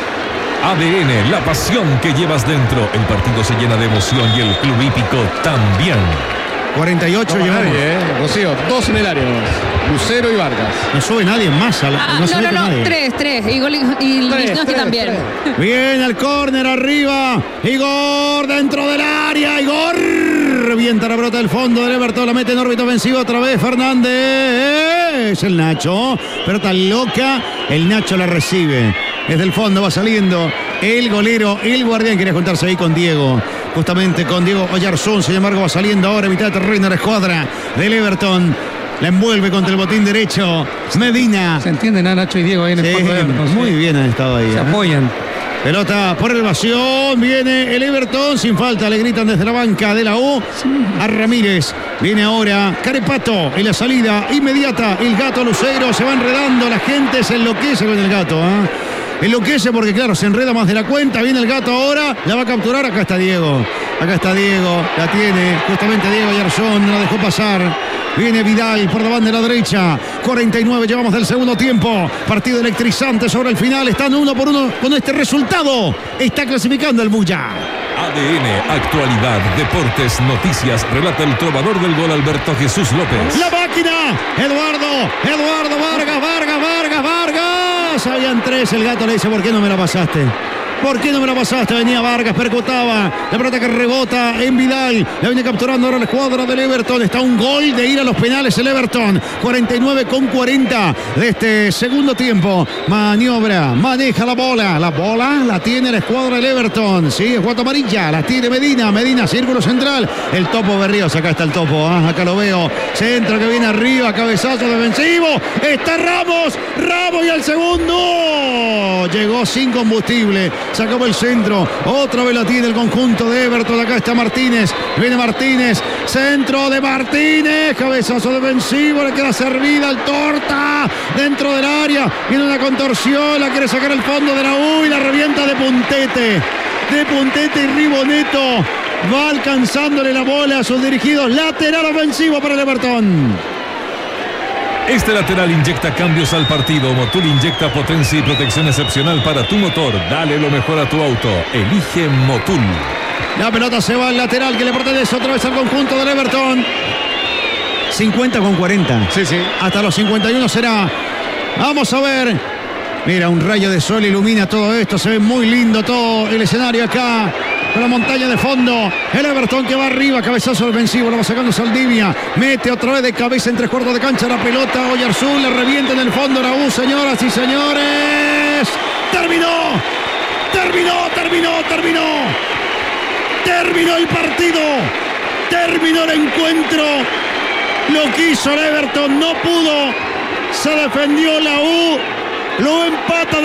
ADN, la pasión que llevas dentro. El partido se llena de emoción y el Club Hípico también. 48 llevamos. Rocío, 2 en el área. Lucero y Vargas. No sube nadie más. No, 3. Y Lichnowsky también. Viene el córner arriba. Igor dentro del área. Igor revienta la pelota del fondo del Everton. La mete en órbita ofensiva otra vez Fernández. El Nacho. Pelota loca. El Nacho la recibe. Desde el fondo va saliendo el golero, el guardián. Quería juntarse ahí con Diego, justamente con Diego Oyarzún. Sin embargo, va saliendo ahora mitad de terreno la escuadra del Everton. La envuelve contra el botín derecho Medina. Se entienden Nacho y Diego ahí en el fondo de Everton. Muy bien han estado ahí. Se apoyan. Pelota por elevación, viene el Everton, sin falta, le gritan desde la banca de la U a Ramírez. Viene ahora Carepato en la salida inmediata. El Gato Lucero se va enredando, la gente se enloquece con el Gato. Enloquece porque claro, se enreda más de la cuenta. Viene el Gato ahora, la va a capturar. Acá está Diego, la tiene justamente Diego Oyarzún, no la dejó pasar. Viene Vidal por la banda de la derecha. 49 llevamos del segundo tiempo. Partido electrizante sobre el final. Están 1-1 con este resultado. Está clasificando el Bulla. ADN, actualidad, deportes, noticias. Relata el trovador del gol Alberto Jesús López. La máquina. Eduardo Vargas. Habían 3. El Gato le dice, ¿por qué no me la pasaste? Venía Vargas, percutaba. La pelota que rebota en Vidal. La viene capturando ahora la escuadra del Everton. Está un gol de ir a los penales el Everton. 49-40 de este segundo tiempo. Maniobra, maneja la bola. La bola la tiene la escuadra del Everton. Sí, es Guata Amarilla. La tiene Medina, círculo central. El Topo Berríos, acá está el Topo. Acá lo veo. Centro que viene arriba, cabezazo defensivo. Está Ramos y al segundo. Llegó sin combustible. Se acabó el centro. Otra vez la tiene el conjunto de Everton. Acá está Martínez. Viene Martínez. Centro de Martínez. Cabezazo defensivo. Le queda servida al Torta. Dentro del área. Viene una contorsión. La quiere sacar el fondo de la U y la revienta de puntete. Y Riboneto va alcanzándole la bola a sus dirigidos. Lateral ofensivo para el Everton. Este lateral inyecta cambios al partido. Motul inyecta potencia y protección excepcional para tu motor. Dale lo mejor a tu auto. Elige Motul. La pelota se va al lateral que le pertenece otra vez al conjunto del Everton. 50-40. Sí. Hasta los 51 será. Vamos a ver. Mira, un rayo de sol ilumina todo esto. Se ve muy lindo todo el escenario acá. Con la montaña de fondo. El Everton que va arriba. Cabezazo defensivo. Lo va sacando Saldivia. Mete otra vez de cabeza en 3/4 de cancha la pelota. Oyarzún le revienta en el fondo. La U, señoras y señores. Terminó el partido. Terminó el encuentro. Lo quiso el Everton. No pudo. Se defendió la U.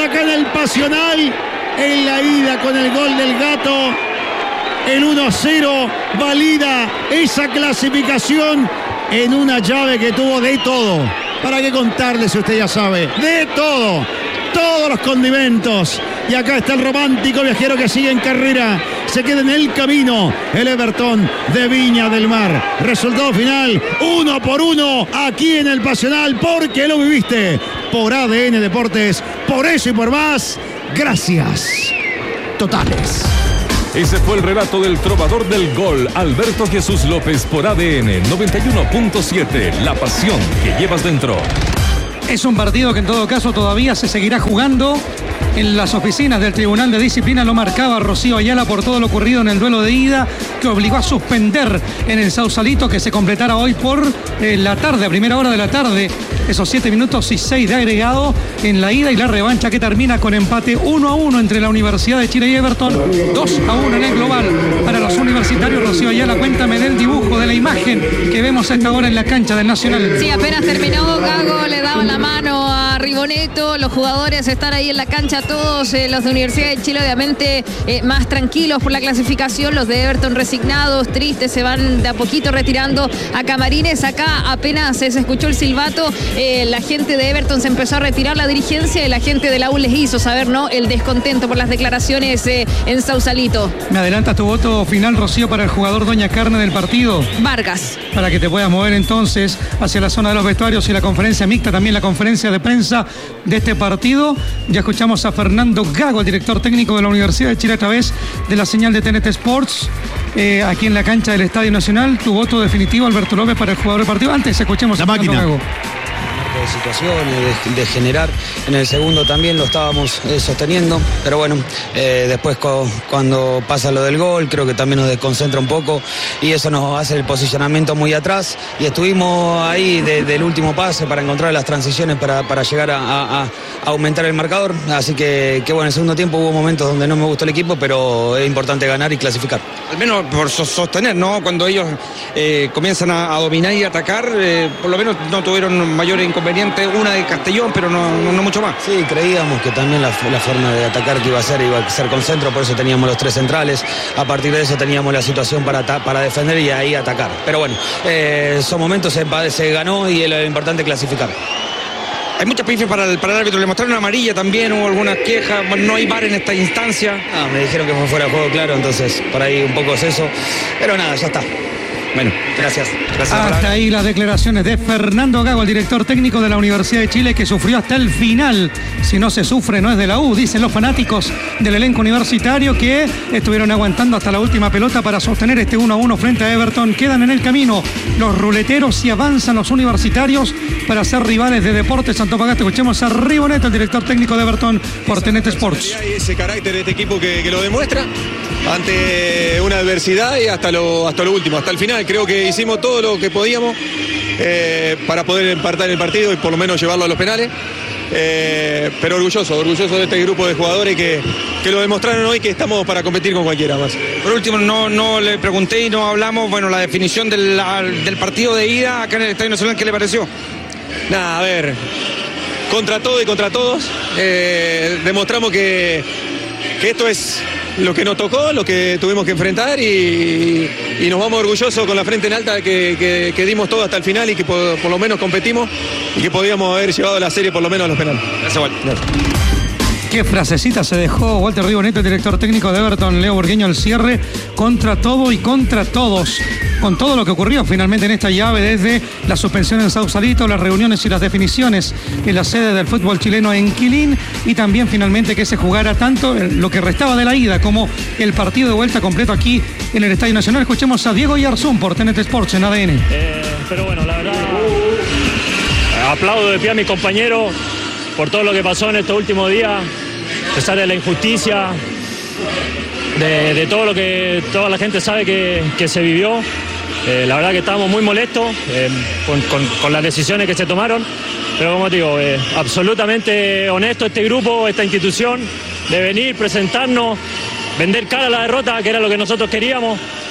acá en el Pasional. En la ida con el gol del Gato, el 1-0 valida esa clasificación en una llave que tuvo de todo. ¿Para qué contarle si usted ya sabe? De todo. Todos los condimentos. Y acá está el romántico viajero que sigue en carrera. Se queda en el camino el Everton de Viña del Mar. Resultado final, 1-1 aquí en el Pasional, porque lo viviste por ADN Deportes. Por eso y por más, gracias totales. Ese fue el relato del trovador del gol, Alberto Jesús López, por ADN 91.7, la pasión que llevas dentro. Es un partido que en todo caso todavía se seguirá jugando. En las oficinas del Tribunal de Disciplina lo marcaba Rocío Ayala por todo lo ocurrido en el duelo de ida, que obligó a suspender en el Sausalito, que se completara hoy por la tarde, a primera hora de la tarde, esos 7 minutos y 6 de agregado en la ida, y la revancha que termina con empate 1-1 entre la Universidad de Chile y Everton, 2-1 en el global para los universitarios. Rocío Ayala, cuéntame del dibujo, de la imagen que vemos a esta hora en la cancha del Nacional. Sí, apenas terminó, Gago le daba la mano a Riboneto, los jugadores están ahí en la cancha, todos los de Universidad de Chile obviamente más tranquilos por la clasificación, los de Everton resignados, tristes, se van de a poquito retirando a camarines. Acá apenas se escuchó el silbato, la gente de Everton se empezó a retirar, la dirigencia, y la gente de la U les hizo saber, ¿no?, el descontento por las declaraciones en Sausalito. Me adelantas tu voto final, Rocío, para el jugador Doña Carne del partido. Vargas. Para que te puedas mover entonces hacia la zona de los vestuarios y la conferencia mixta, también la conferencia de prensa de este partido. Ya escuchamos a Fernando Gago, el director técnico de la Universidad de Chile, a través de la señal de TNT Sports, aquí en la cancha del Estadio Nacional. Tu voto definitivo, Alberto López, para el jugador del partido. Antes escuchemos la a Fernando máquina. Gago. De situaciones, de generar. En el segundo también lo estábamos sosteniendo, pero bueno, después cuando pasa lo del gol, creo que también nos desconcentra un poco y eso nos hace el posicionamiento muy atrás, y estuvimos ahí del último pase para encontrar las transiciones para llegar a aumentar el marcador, así que bueno, en el segundo tiempo hubo momentos donde no me gustó el equipo, pero es importante ganar y clasificar. Al menos por sostener, ¿no? Cuando ellos comienzan a dominar y atacar, por lo menos no tuvieron mayores inconvenientes, una de Castellón, pero no mucho más. Sí, creíamos que también la forma de atacar que iba a ser con centro, por eso teníamos los 3 centrales, a partir de eso teníamos la situación para defender y ahí atacar. Pero bueno, son momentos, se ganó y lo importante es clasificar. Hay muchas pifes para el árbitro, le mostraron amarilla también, hubo algunas quejas, bueno, no hay VAR en esta instancia. Me dijeron que fue fuera de juego, claro, entonces por ahí un poco es eso, pero nada, ya está. Bueno, gracias. Hasta ahí las declaraciones de Fernando Gago, el director técnico de la Universidad de Chile, que sufrió hasta el final. Si no se sufre, no es de la U, dicen los fanáticos del elenco universitario, que estuvieron aguantando hasta la última pelota para sostener este 1-1 frente a Everton. Quedan en el camino los ruleteros y avanzan los universitarios para ser rivales de Deportes Antofagasta. Escuchemos a Riboneto, el director técnico de Everton, por TNT Sports. Hay ese carácter de este equipo que lo demuestra ante una adversidad y hasta lo último, hasta el final. Creo que hicimos todo lo que podíamos para poder empatar el partido y por lo menos llevarlo a los penales. Pero orgulloso de este grupo de jugadores que lo demostraron hoy, que estamos para competir con cualquiera más. Por último, no le pregunté y no hablamos, bueno, la definición del partido de ida acá en el Estadio Nacional, ¿qué le pareció? Nada, a ver, contra todo y contra todos, demostramos que esto es lo que nos tocó, lo que tuvimos que enfrentar y nos vamos orgullosos con la frente en alta que dimos todo hasta el final y que por lo menos competimos y que podíamos haber llevado la serie por lo menos a los penales. Gracias, Walter. Qué frasecita se dejó Walter Riboneto, el director técnico de Everton, Leo Burgueño, al cierre, contra todo y contra todos. Con todo lo que ocurrió finalmente en esta llave, desde la suspensión en Sausalito, las reuniones y las definiciones en la sede del fútbol chileno en Quilín, y también finalmente que se jugara tanto lo que restaba de la ida como el partido de vuelta completo aquí en el Estadio Nacional. Escuchemos a Diego Yarzún por TNT Sports en ADN. Pero bueno, la verdad, aplaudo de pie a mis compañeros por todo lo que pasó en estos últimos días, a pesar de la injusticia, de todo lo que toda la gente sabe que se vivió. La verdad que estábamos muy molestos con las decisiones que se tomaron, pero como te digo, absolutamente honesto este grupo, esta institución, de venir, presentarnos, vender cara a la derrota, que era lo que nosotros queríamos.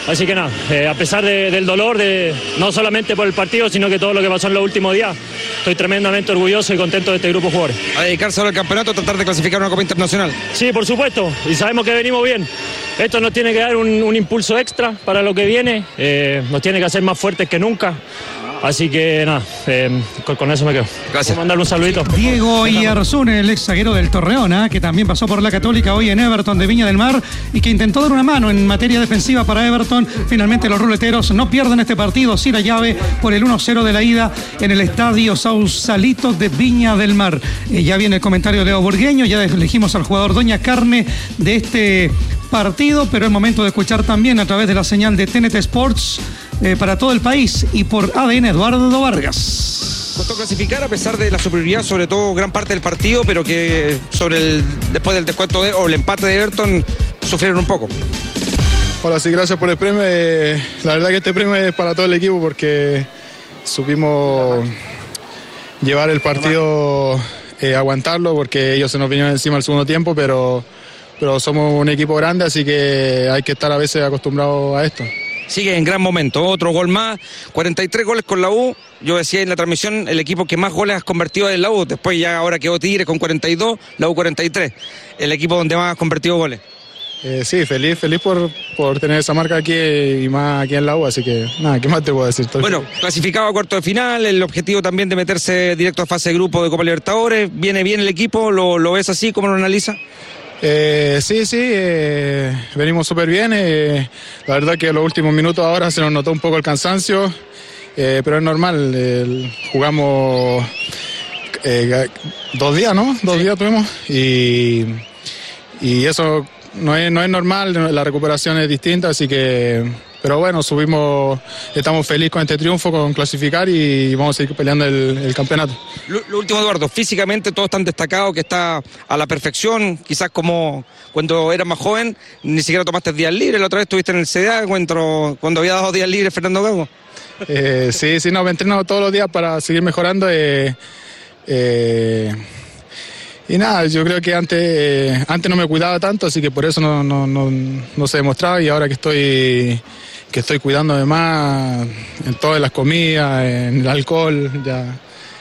Así que nada, a pesar del dolor, no solamente por el partido, sino que todo lo que pasó en los últimos días, estoy tremendamente orgulloso y contento de este grupo de jugadores. A dedicarse ahora al campeonato, a tratar de clasificar a una Copa Internacional. Sí, por supuesto, y sabemos que venimos bien. Esto nos tiene que dar un impulso extra para lo que viene, nos tiene que hacer más fuertes que nunca. Así que nada, con eso me quedo. Gracias. Quiero mandarle un saludito. Diego Iyarzún, el ex zaguero del Torreón, que también pasó por la Católica hoy en Everton de Viña del Mar y que intentó dar una mano en materia defensiva para Everton. Finalmente los ruleteros no pierden este partido, sí la llave por el 1-0 de la ida en el estadio Sausalito de Viña del Mar. Ya viene el comentario de Leo Burgueño, ya elegimos al jugador Doña Carne de este partido, pero es momento de escuchar también a través de la señal de TNT Sports para todo el país y por ADN Eduardo Vargas. Costó clasificar a pesar de la superioridad, sobre todo gran parte del partido, pero que después del descuento o el empate de Everton sufrieron un poco. Hola, sí, gracias por el premio. La verdad que este premio es para todo el equipo porque supimos llevar el partido, aguantarlo, porque ellos se nos vinieron encima el segundo tiempo, pero somos un equipo grande, así que hay que estar a veces acostumbrados a esto. Sigue en gran momento, otro gol más, 43 goles con la U. Yo decía en la transmisión, el equipo que más goles ha convertido es la U. Después ya ahora quedó Tigres con 42, la U 43. El equipo donde más ha convertido goles. Sí, feliz por tener esa marca aquí y más aquí en la U, así que nada, ¿qué más te puedo decir? Bueno, clasificado a cuarto de final, el objetivo también de meterse directo a fase de grupo de Copa Libertadores. Viene bien el equipo, ¿lo ves así? ¿Cómo lo analiza? Sí, venimos súper bien. La verdad que en los últimos minutos ahora se nos notó un poco el cansancio, pero es normal. Jugamos 2 días, ¿no? 2 días tuvimos y eso no es normal, la recuperación es distinta, así que... Pero bueno, estamos felices con este triunfo, con clasificar y vamos a seguir peleando el campeonato. Lo último, Eduardo, físicamente todos están destacados, que está a la perfección, quizás como cuando eras más joven, ni siquiera tomaste días libres, la otra vez estuviste en el CDA cuando había dado días libres Fernando Gago. Sí, me entreno todos los días para seguir mejorando. Y nada, yo creo que antes no me cuidaba tanto, así que por eso no se demostraba, y ahora que estoy cuidándome más en todas las comidas, en el alcohol, ya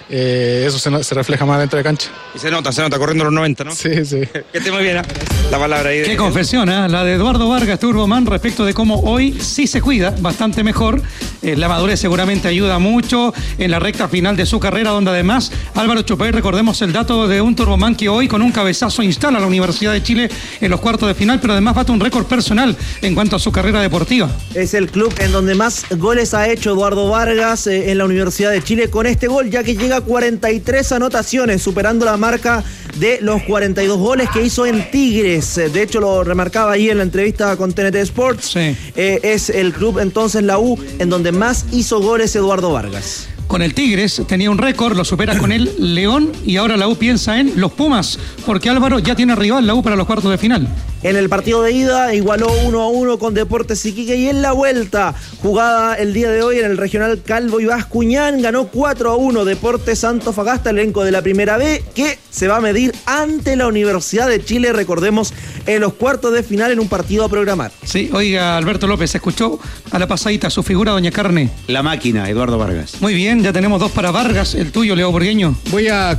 eso se refleja más dentro de cancha. Y se nota corriendo los 90, ¿no? Sí. Que esté muy bien, la palabra ahí. Qué confesión, la de Eduardo Vargas Turboman respecto de cómo hoy sí se cuida bastante mejor. La madurez seguramente ayuda mucho en la recta final de su carrera, donde además Álvaro Chupay, recordemos el dato de un Turboman que hoy con un cabezazo instala a la Universidad de Chile en los cuartos de final, pero además bate un récord personal en cuanto a su carrera deportiva. Es el club en donde más goles ha hecho Eduardo Vargas en la Universidad de Chile con este gol, ya que llega a 43 anotaciones, superando la marca de los 42 goles que hizo en Tigres. De hecho, lo remarcaba ahí en la entrevista con TNT Sports. Sí. Es el club entonces, la U, en donde más hizo goles Eduardo Vargas. Con el Tigres tenía un récord, lo supera con el León, y ahora la U piensa en los Pumas, porque Álvaro ya tiene rival la U para los cuartos de final. En el partido de ida igualó 1-1 con Deportes Iquique, y en la vuelta, jugada el día de hoy en el regional Calvo y Bascuñán, ganó 4-1 Deportes Antofagasta, elenco de la Primera B, que se va a medir ante la Universidad de Chile, recordemos, en los cuartos de final en un partido a programar. Sí, oiga, Alberto López, escuchó a la pasadita su figura, Doña Carne. La máquina, Eduardo Vargas. Muy bien, ya tenemos 2 para Vargas, el tuyo, Leo Burgueño. Voy a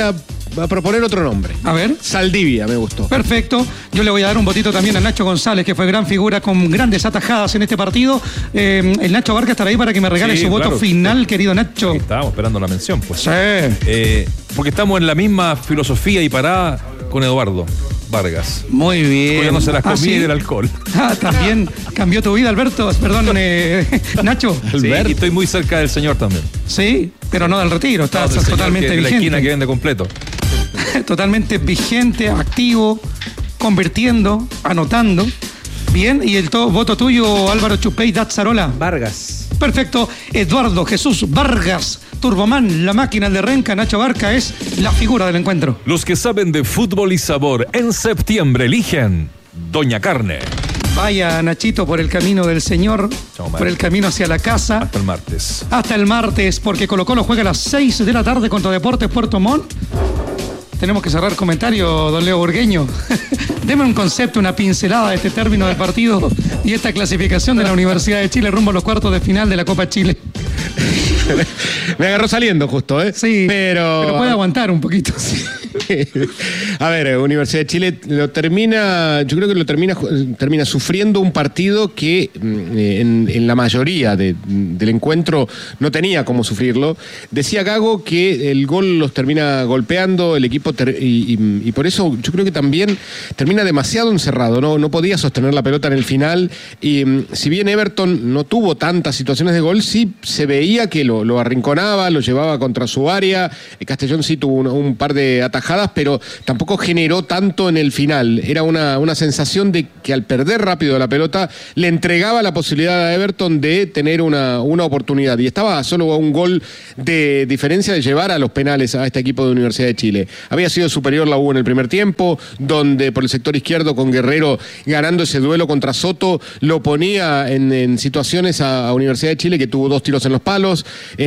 proponer otro nombre. A ver. Saldivia, me gustó. Perfecto. Yo le voy a dar un votito también a Nacho González, que fue gran figura con grandes atajadas en este partido. El Nacho Vargas estará ahí para que me regale su voto final, querido Nacho. Sí, estábamos esperando la mención, pues. Sí. Porque estamos en la misma filosofía y parada con Eduardo Vargas. Muy bien. Cuidándose las comidas y del alcohol. También cambió tu vida, Alberto. Perdón, Nacho. Sí, y estoy muy cerca del señor también. Sí, pero no del retiro. Está totalmente vigente. De la esquina que vende completo. Totalmente vigente, activo, convirtiendo, anotando. Bien, y el voto tuyo, Álvaro Chupay Dazzarola. Vargas. Perfecto. Eduardo Jesús Vargas Turboman, la máquina de Renca. Nacho Barca es la figura del encuentro. Los que saben de fútbol y sabor en septiembre eligen Doña Carne. Vaya, Nachito, por el camino del Señor, por el camino hacia la casa. Hasta el martes. Hasta el martes, porque Colo-Colo juega a las 6 de la tarde contra Deportes Puerto Montt. Tenemos que cerrar comentario, don Leo Burgueño. Deme un concepto, una pincelada de este término del partido y esta clasificación de la Universidad de Chile rumbo a los cuartos de final de la Copa Chile. Me agarró saliendo justo, ¿eh? Sí, pero puede aguantar un poquito. A ver, Universidad de Chile yo creo que termina sufriendo un partido que en la mayoría del encuentro no tenía cómo sufrirlo. Decía Gago que el gol los termina golpeando el equipo y por eso yo creo que también termina demasiado encerrado, no podía sostener la pelota en el final y si bien Everton no tuvo tantas situaciones de gol, sí se veía que lo arrinconaba, lo llevaba contra su área. Castellón sí tuvo un par de atajadas, pero tampoco generó tanto en el final. Era una sensación de que al perder rápido la pelota le entregaba la posibilidad a Everton de tener una oportunidad y estaba solo a un gol de diferencia de llevar a los penales a este equipo de Universidad de Chile. Había sido superior la U en el primer tiempo, donde por el sector izquierdo con Guerrero ganando ese duelo contra Soto lo ponía en situaciones a Universidad de Chile, que tuvo 2 tiros en los palos y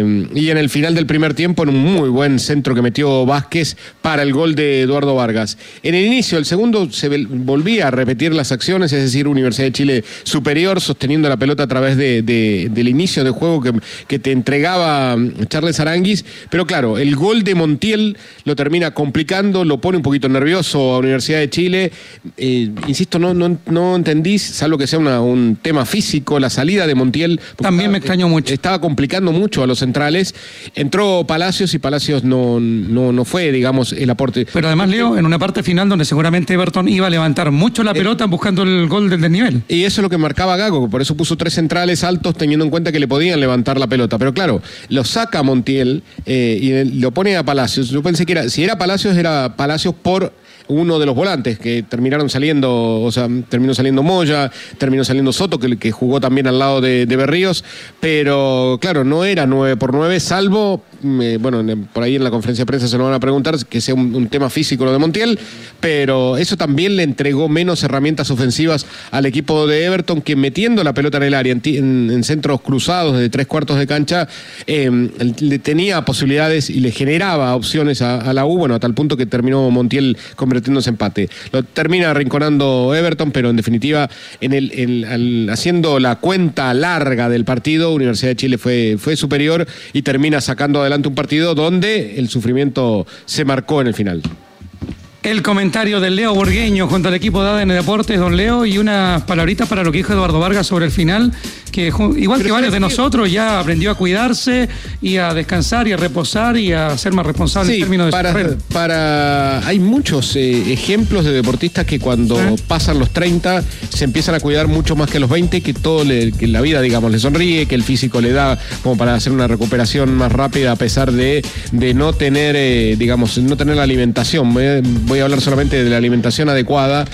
en el final del primer tiempo en un muy buen centro que metió Vázquez para el gol de Eduardo Vargas. En el inicio, el segundo, se volvía a repetir las acciones, es decir, Universidad de Chile superior, sosteniendo la pelota a través del inicio de juego que te entregaba Charles Aranguis, pero claro, el gol de Montiel lo termina complicando, lo pone un poquito nervioso a Universidad de Chile. Insisto, no entendí, salvo que sea un tema físico, la salida de Montiel. También me extrañó mucho. Estaba complicando mucho a los centrales. Entró Palacios y Palacios no fue, digamos, el aporte. Pero además, Leo, en una parte final donde seguramente Everton iba a levantar mucho la pelota buscando el gol del desnivel. Y eso es lo que marcaba Gago, por eso puso 3 centrales altos teniendo en cuenta que le podían levantar la pelota. Pero claro, lo saca a Montiel y lo pone a Palacios. Yo pensé que si era Palacios por uno de los volantes que terminaron saliendo, o sea, terminó saliendo Moya, terminó saliendo Soto, que jugó también al lado de Berríos, pero claro, no era 9x9, salvo, por ahí en la conferencia de prensa se lo van a preguntar, que sea un tema físico lo de Montiel, pero eso también le entregó menos herramientas ofensivas al equipo de Everton, que metiendo la pelota en el área, en centros cruzados de 3/4 de cancha, le tenía posibilidades y le generaba opciones a la U, a tal punto que terminó Montiel convirtiéndose en empate. Lo termina arrinconando Everton, pero en definitiva, haciendo la cuenta larga del partido, Universidad de Chile fue superior y termina sacando adelante un partido donde el sufrimiento se marcó en el final. El comentario del Leo Burgueño junto al equipo de ADN Deportes, don Leo, y unas palabritas para lo que dijo Eduardo Vargas sobre el final, que igual que varios de nosotros ya aprendió a cuidarse y a descansar y a reposar y a ser más responsable en términos de su carrera. Hay muchos ejemplos de deportistas que cuando pasan los 30 se empiezan a cuidar mucho más que los 20, que que la vida, digamos, le sonríe, que el físico le da como para hacer una recuperación más rápida a pesar de no tener, no tener la alimentación. Voy a hablar solamente de la alimentación adecuada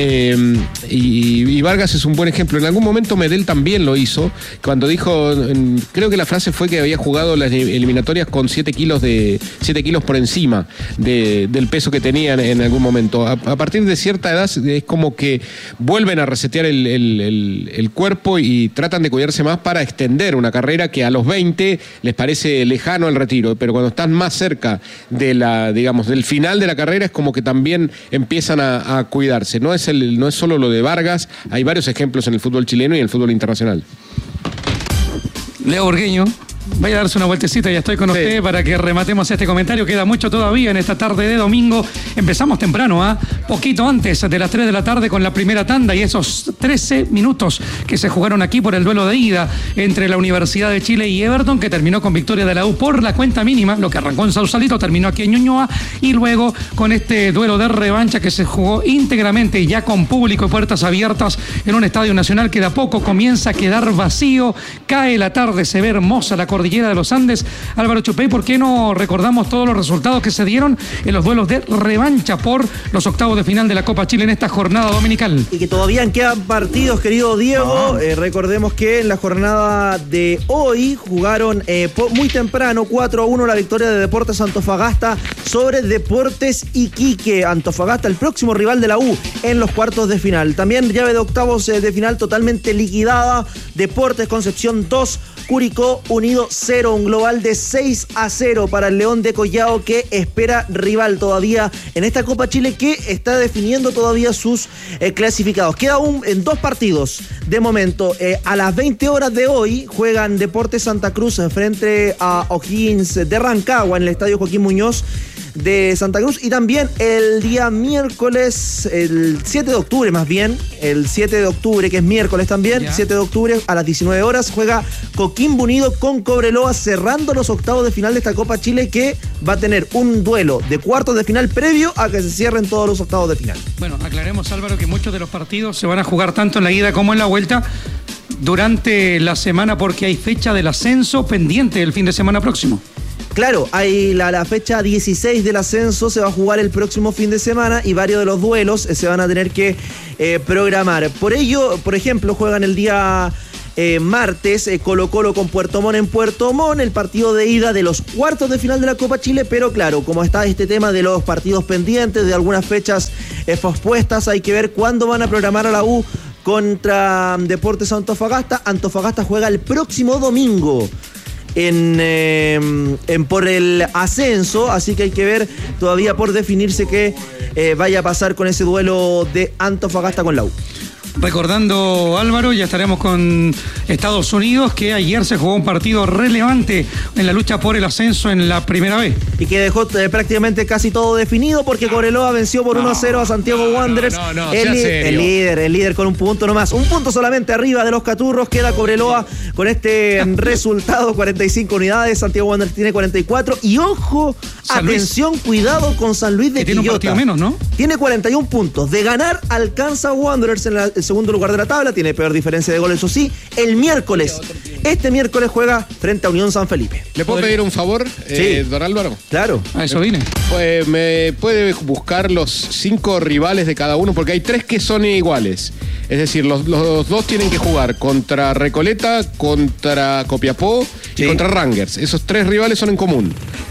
y Vargas es un buen ejemplo. En algún momento Medel también lo hizo, cuando dijo, creo que la frase fue que había jugado las eliminatorias con 7 kilos por encima del peso que tenían en algún momento. A partir de cierta edad es como que vuelven a resetear el cuerpo y tratan de cuidarse más para extender una carrera que a los 20 les parece lejano el retiro, pero cuando están más cerca del final de la carrera es como que también empiezan a cuidarse. No es solo lo de Vargas, hay varios ejemplos en el fútbol chileno y en el fútbol internacional. Leo Burgueño, vaya a darse una vueltecita, ya estoy con usted para que rematemos este comentario. Queda mucho todavía en esta tarde de domingo. Empezamos temprano, poquito antes de las 3 de la tarde con la primera tanda y esos 13 minutos que se jugaron aquí por el duelo de ida entre la Universidad de Chile y Everton, que terminó con victoria de la U por la cuenta mínima. Lo que arrancó en Sausalito terminó aquí en Ñuñoa, y luego con este duelo de revancha que se jugó íntegramente y ya con público y puertas abiertas en un estadio nacional que de a poco comienza a quedar vacío. Cae la tarde, se ve hermosa la cordillera de los Andes. Álvaro Chupey, ¿por qué no recordamos todos los resultados que se dieron en los duelos de revancha por los octavos de final de la Copa Chile en esta jornada dominical? Y que todavía quedan partidos, querido Diego. Recordemos que en la jornada de hoy jugaron muy temprano 4-1 la victoria de Deportes Antofagasta sobre Deportes Iquique. Antofagasta, el próximo rival de la U en los cuartos de final. También llave de octavos de final totalmente liquidada. Deportes Concepción 2, Curicó Unido 0, un global de 6-0 para el León de Collao, que espera rival todavía en esta Copa Chile, que está definiendo todavía sus clasificados. Queda en 2 partidos de momento. A las 20 horas de hoy juegan Deportes Santa Cruz frente a O'Higgins de Rancagua en el Estadio Joaquín Muñoz de Santa Cruz, y también el día miércoles, el 7 de octubre más bien, el 7 de octubre, que es miércoles también, ya. 7 de octubre a las 19 horas juega Coquimbo Unido con Cobreloa, cerrando los octavos de final de esta Copa Chile, que va a tener un duelo de cuartos de final previo a que se cierren todos los octavos de final. Bueno, aclaremos, Álvaro, que muchos de los partidos se van a jugar tanto en la ida como en la vuelta durante la semana, porque hay fecha del ascenso pendiente el fin de semana próximo. Claro, hay la fecha 16 del ascenso, se va a jugar el próximo fin de semana, y varios de los duelos se van a tener que programar. Por ello, por ejemplo, juegan el día martes Colo-Colo con Puerto Montt en Puerto Montt, el partido de ida de los cuartos de final de la Copa Chile, pero claro, como está este tema de los partidos pendientes, de algunas fechas pospuestas, hay que ver cuándo van a programar a la U contra Deportes Antofagasta. Antofagasta juega el próximo domingo por el ascenso, así que hay que ver todavía por definirse qué vaya a pasar con ese duelo de Antofagasta con la U. Recordando, Álvaro, ya estaremos con Estados Unidos, que ayer se jugó un partido relevante en la lucha por el ascenso en la primera vez. Y que dejó prácticamente casi todo definido, porque Cobreloa venció por 1-0 a Santiago Wanderers. El líder con un punto nomás. Un punto solamente arriba de los Caturros. Queda Cobreloa con este resultado, 45 unidades. Santiago Wanderers tiene 44. Y ojo, atención, cuidado con San Luis de Quillota. Tiene un partido menos, ¿no? Tiene 41 puntos. De ganar, alcanza a Wanderers en el segundo lugar de la tabla. Tiene peor diferencia de goles, eso sí. El miércoles, este miércoles juega frente a Unión San Felipe. ¿Le puedo pedir un favor, don Álvaro? Claro. A eso vine. Pues me puede buscar los 5 rivales de cada uno, porque hay 3 que son iguales. Es decir, los 2 tienen que jugar contra Recoleta, contra Copiapó y contra Rangers. Esos 3 rivales son en común.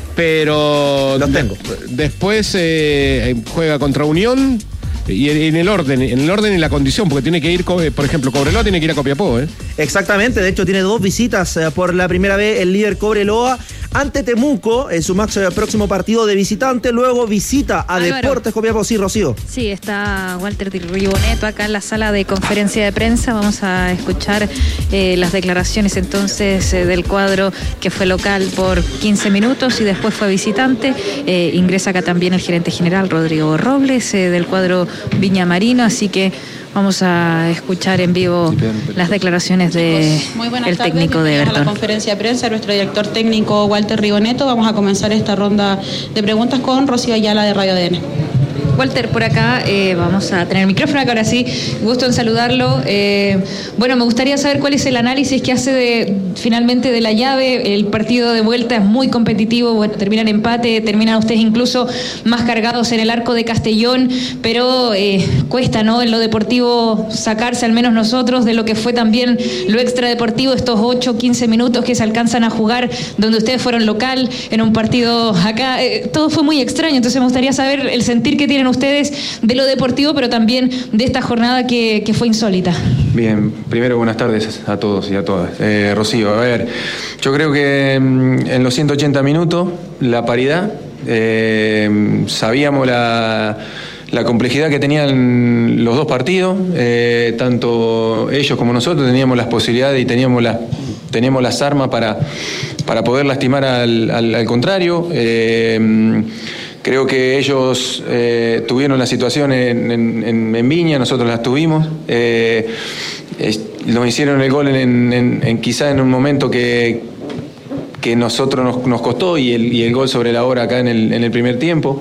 Pero los tengo. Después juega contra Unión. Y en el orden y la condición, porque tiene que ir, por ejemplo, Cobreloa tiene que ir a Copiapó, Exactamente, de hecho tiene 2 visitas por la primera vez el líder Cobreloa ante Temuco en su próximo partido de visitante, luego visita a Álvaro. Deportes Copiapó. Sí, Rocío. Sí, está Walter Riboneto acá en la sala de conferencia de prensa. Vamos a escuchar las declaraciones entonces del cuadro que fue local por 15 minutos y después fue visitante. Ingresa acá también el gerente general Rodrigo Robles del cuadro Viña Marino, así que vamos a escuchar en vivo las declaraciones del técnico de Everton. A la conferencia de prensa, nuestro director técnico Walter Riboneto. Vamos a comenzar esta ronda de preguntas con Rocío Ayala de Radio ADN. Walter, por acá vamos a tener el micrófono acá, ahora sí, gusto en saludarlo. Bueno, me gustaría saber cuál es el análisis que hace finalmente de la llave. El partido de vuelta es muy competitivo, bueno, termina en empate, terminan ustedes incluso más cargados en el arco de Castellón, pero cuesta, ¿no?, en lo deportivo sacarse, al menos nosotros, de lo que fue también lo extradeportivo, estos 8-15 minutos que se alcanzan a jugar, donde ustedes fueron local en un partido acá. Todo fue muy extraño, entonces me gustaría saber el sentir que tienen ustedes de lo deportivo, pero también de esta jornada que fue insólita. Bien, primero buenas tardes a todos y a todas. Rocío, a ver, yo creo que en los 180 minutos la paridad, sabíamos la complejidad que tenían los 2 partidos, tanto ellos como nosotros teníamos las posibilidades y teníamos las armas para poder lastimar al contrario. Creo que ellos tuvieron la situación en Viña, nosotros las tuvimos. Nos hicieron el gol quizá en un momento que nosotros nos costó, y el gol sobre la hora acá en el primer tiempo.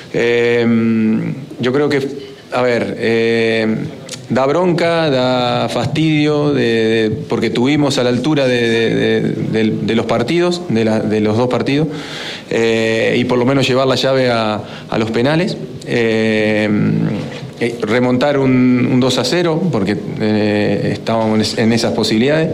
Yo creo que, a ver, da bronca, da fastidio, porque tuvimos a la altura de los partidos, de los 2 partidos, y por lo menos llevar la llave a los penales. Remontar un 2-0, porque estábamos en esas posibilidades.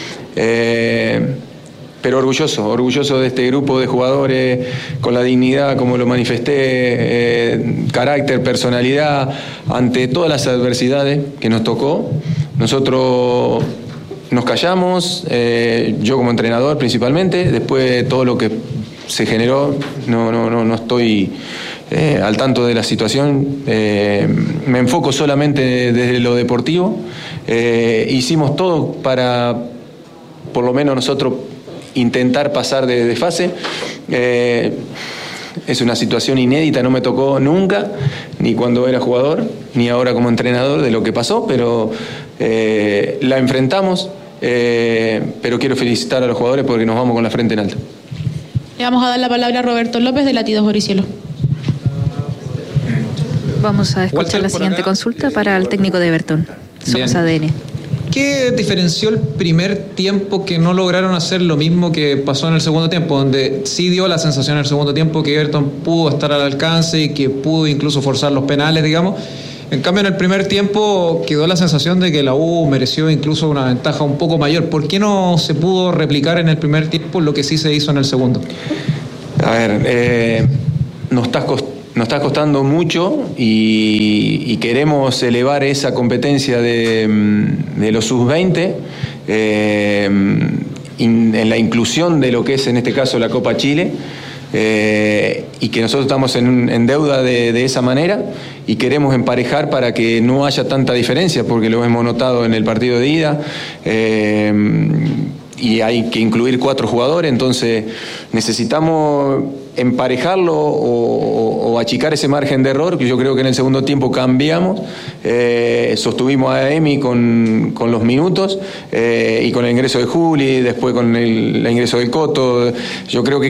Pero orgulloso de este grupo de jugadores, con la dignidad, como lo manifesté, carácter, personalidad, ante todas las adversidades que nos tocó. Nosotros nos callamos, yo como entrenador principalmente, después todo lo que se generó, no estoy al tanto de la situación, me enfoco solamente desde lo deportivo, hicimos todo para, por lo menos nosotros, intentar pasar de fase. Es una situación inédita, no me tocó nunca, ni cuando era jugador, ni ahora como entrenador de lo que pasó, pero la enfrentamos, pero quiero felicitar a los jugadores porque nos vamos con la frente en alto. Le vamos a dar la palabra a Roberto López de Latidos Boricielo. Vamos a escuchar la siguiente consulta para el técnico de Everton. Somos ADN. ¿Qué diferenció el primer tiempo que no lograron hacer lo mismo que pasó en el segundo tiempo? Donde sí dio la sensación en el segundo tiempo que Everton pudo estar al alcance y que pudo incluso forzar los penales, digamos. En cambio, en el primer tiempo quedó la sensación de que la U mereció incluso una ventaja un poco mayor. ¿Por qué no se pudo replicar en el primer tiempo lo que sí se hizo en el segundo? A ver, nos está costando mucho y queremos elevar esa competencia de los sub-20 en la inclusión de lo que es en este caso la Copa Chile. Y que nosotros estamos en deuda de esa manera y queremos emparejar para que no haya tanta diferencia, porque lo hemos notado en el partido de ida, y hay que incluir 4 jugadores, entonces necesitamos emparejarlo o achicar ese margen de error, que yo creo que en el segundo tiempo cambiamos, sostuvimos a Emi con los minutos y con el ingreso de Juli, después con el ingreso del Coto. Yo creo que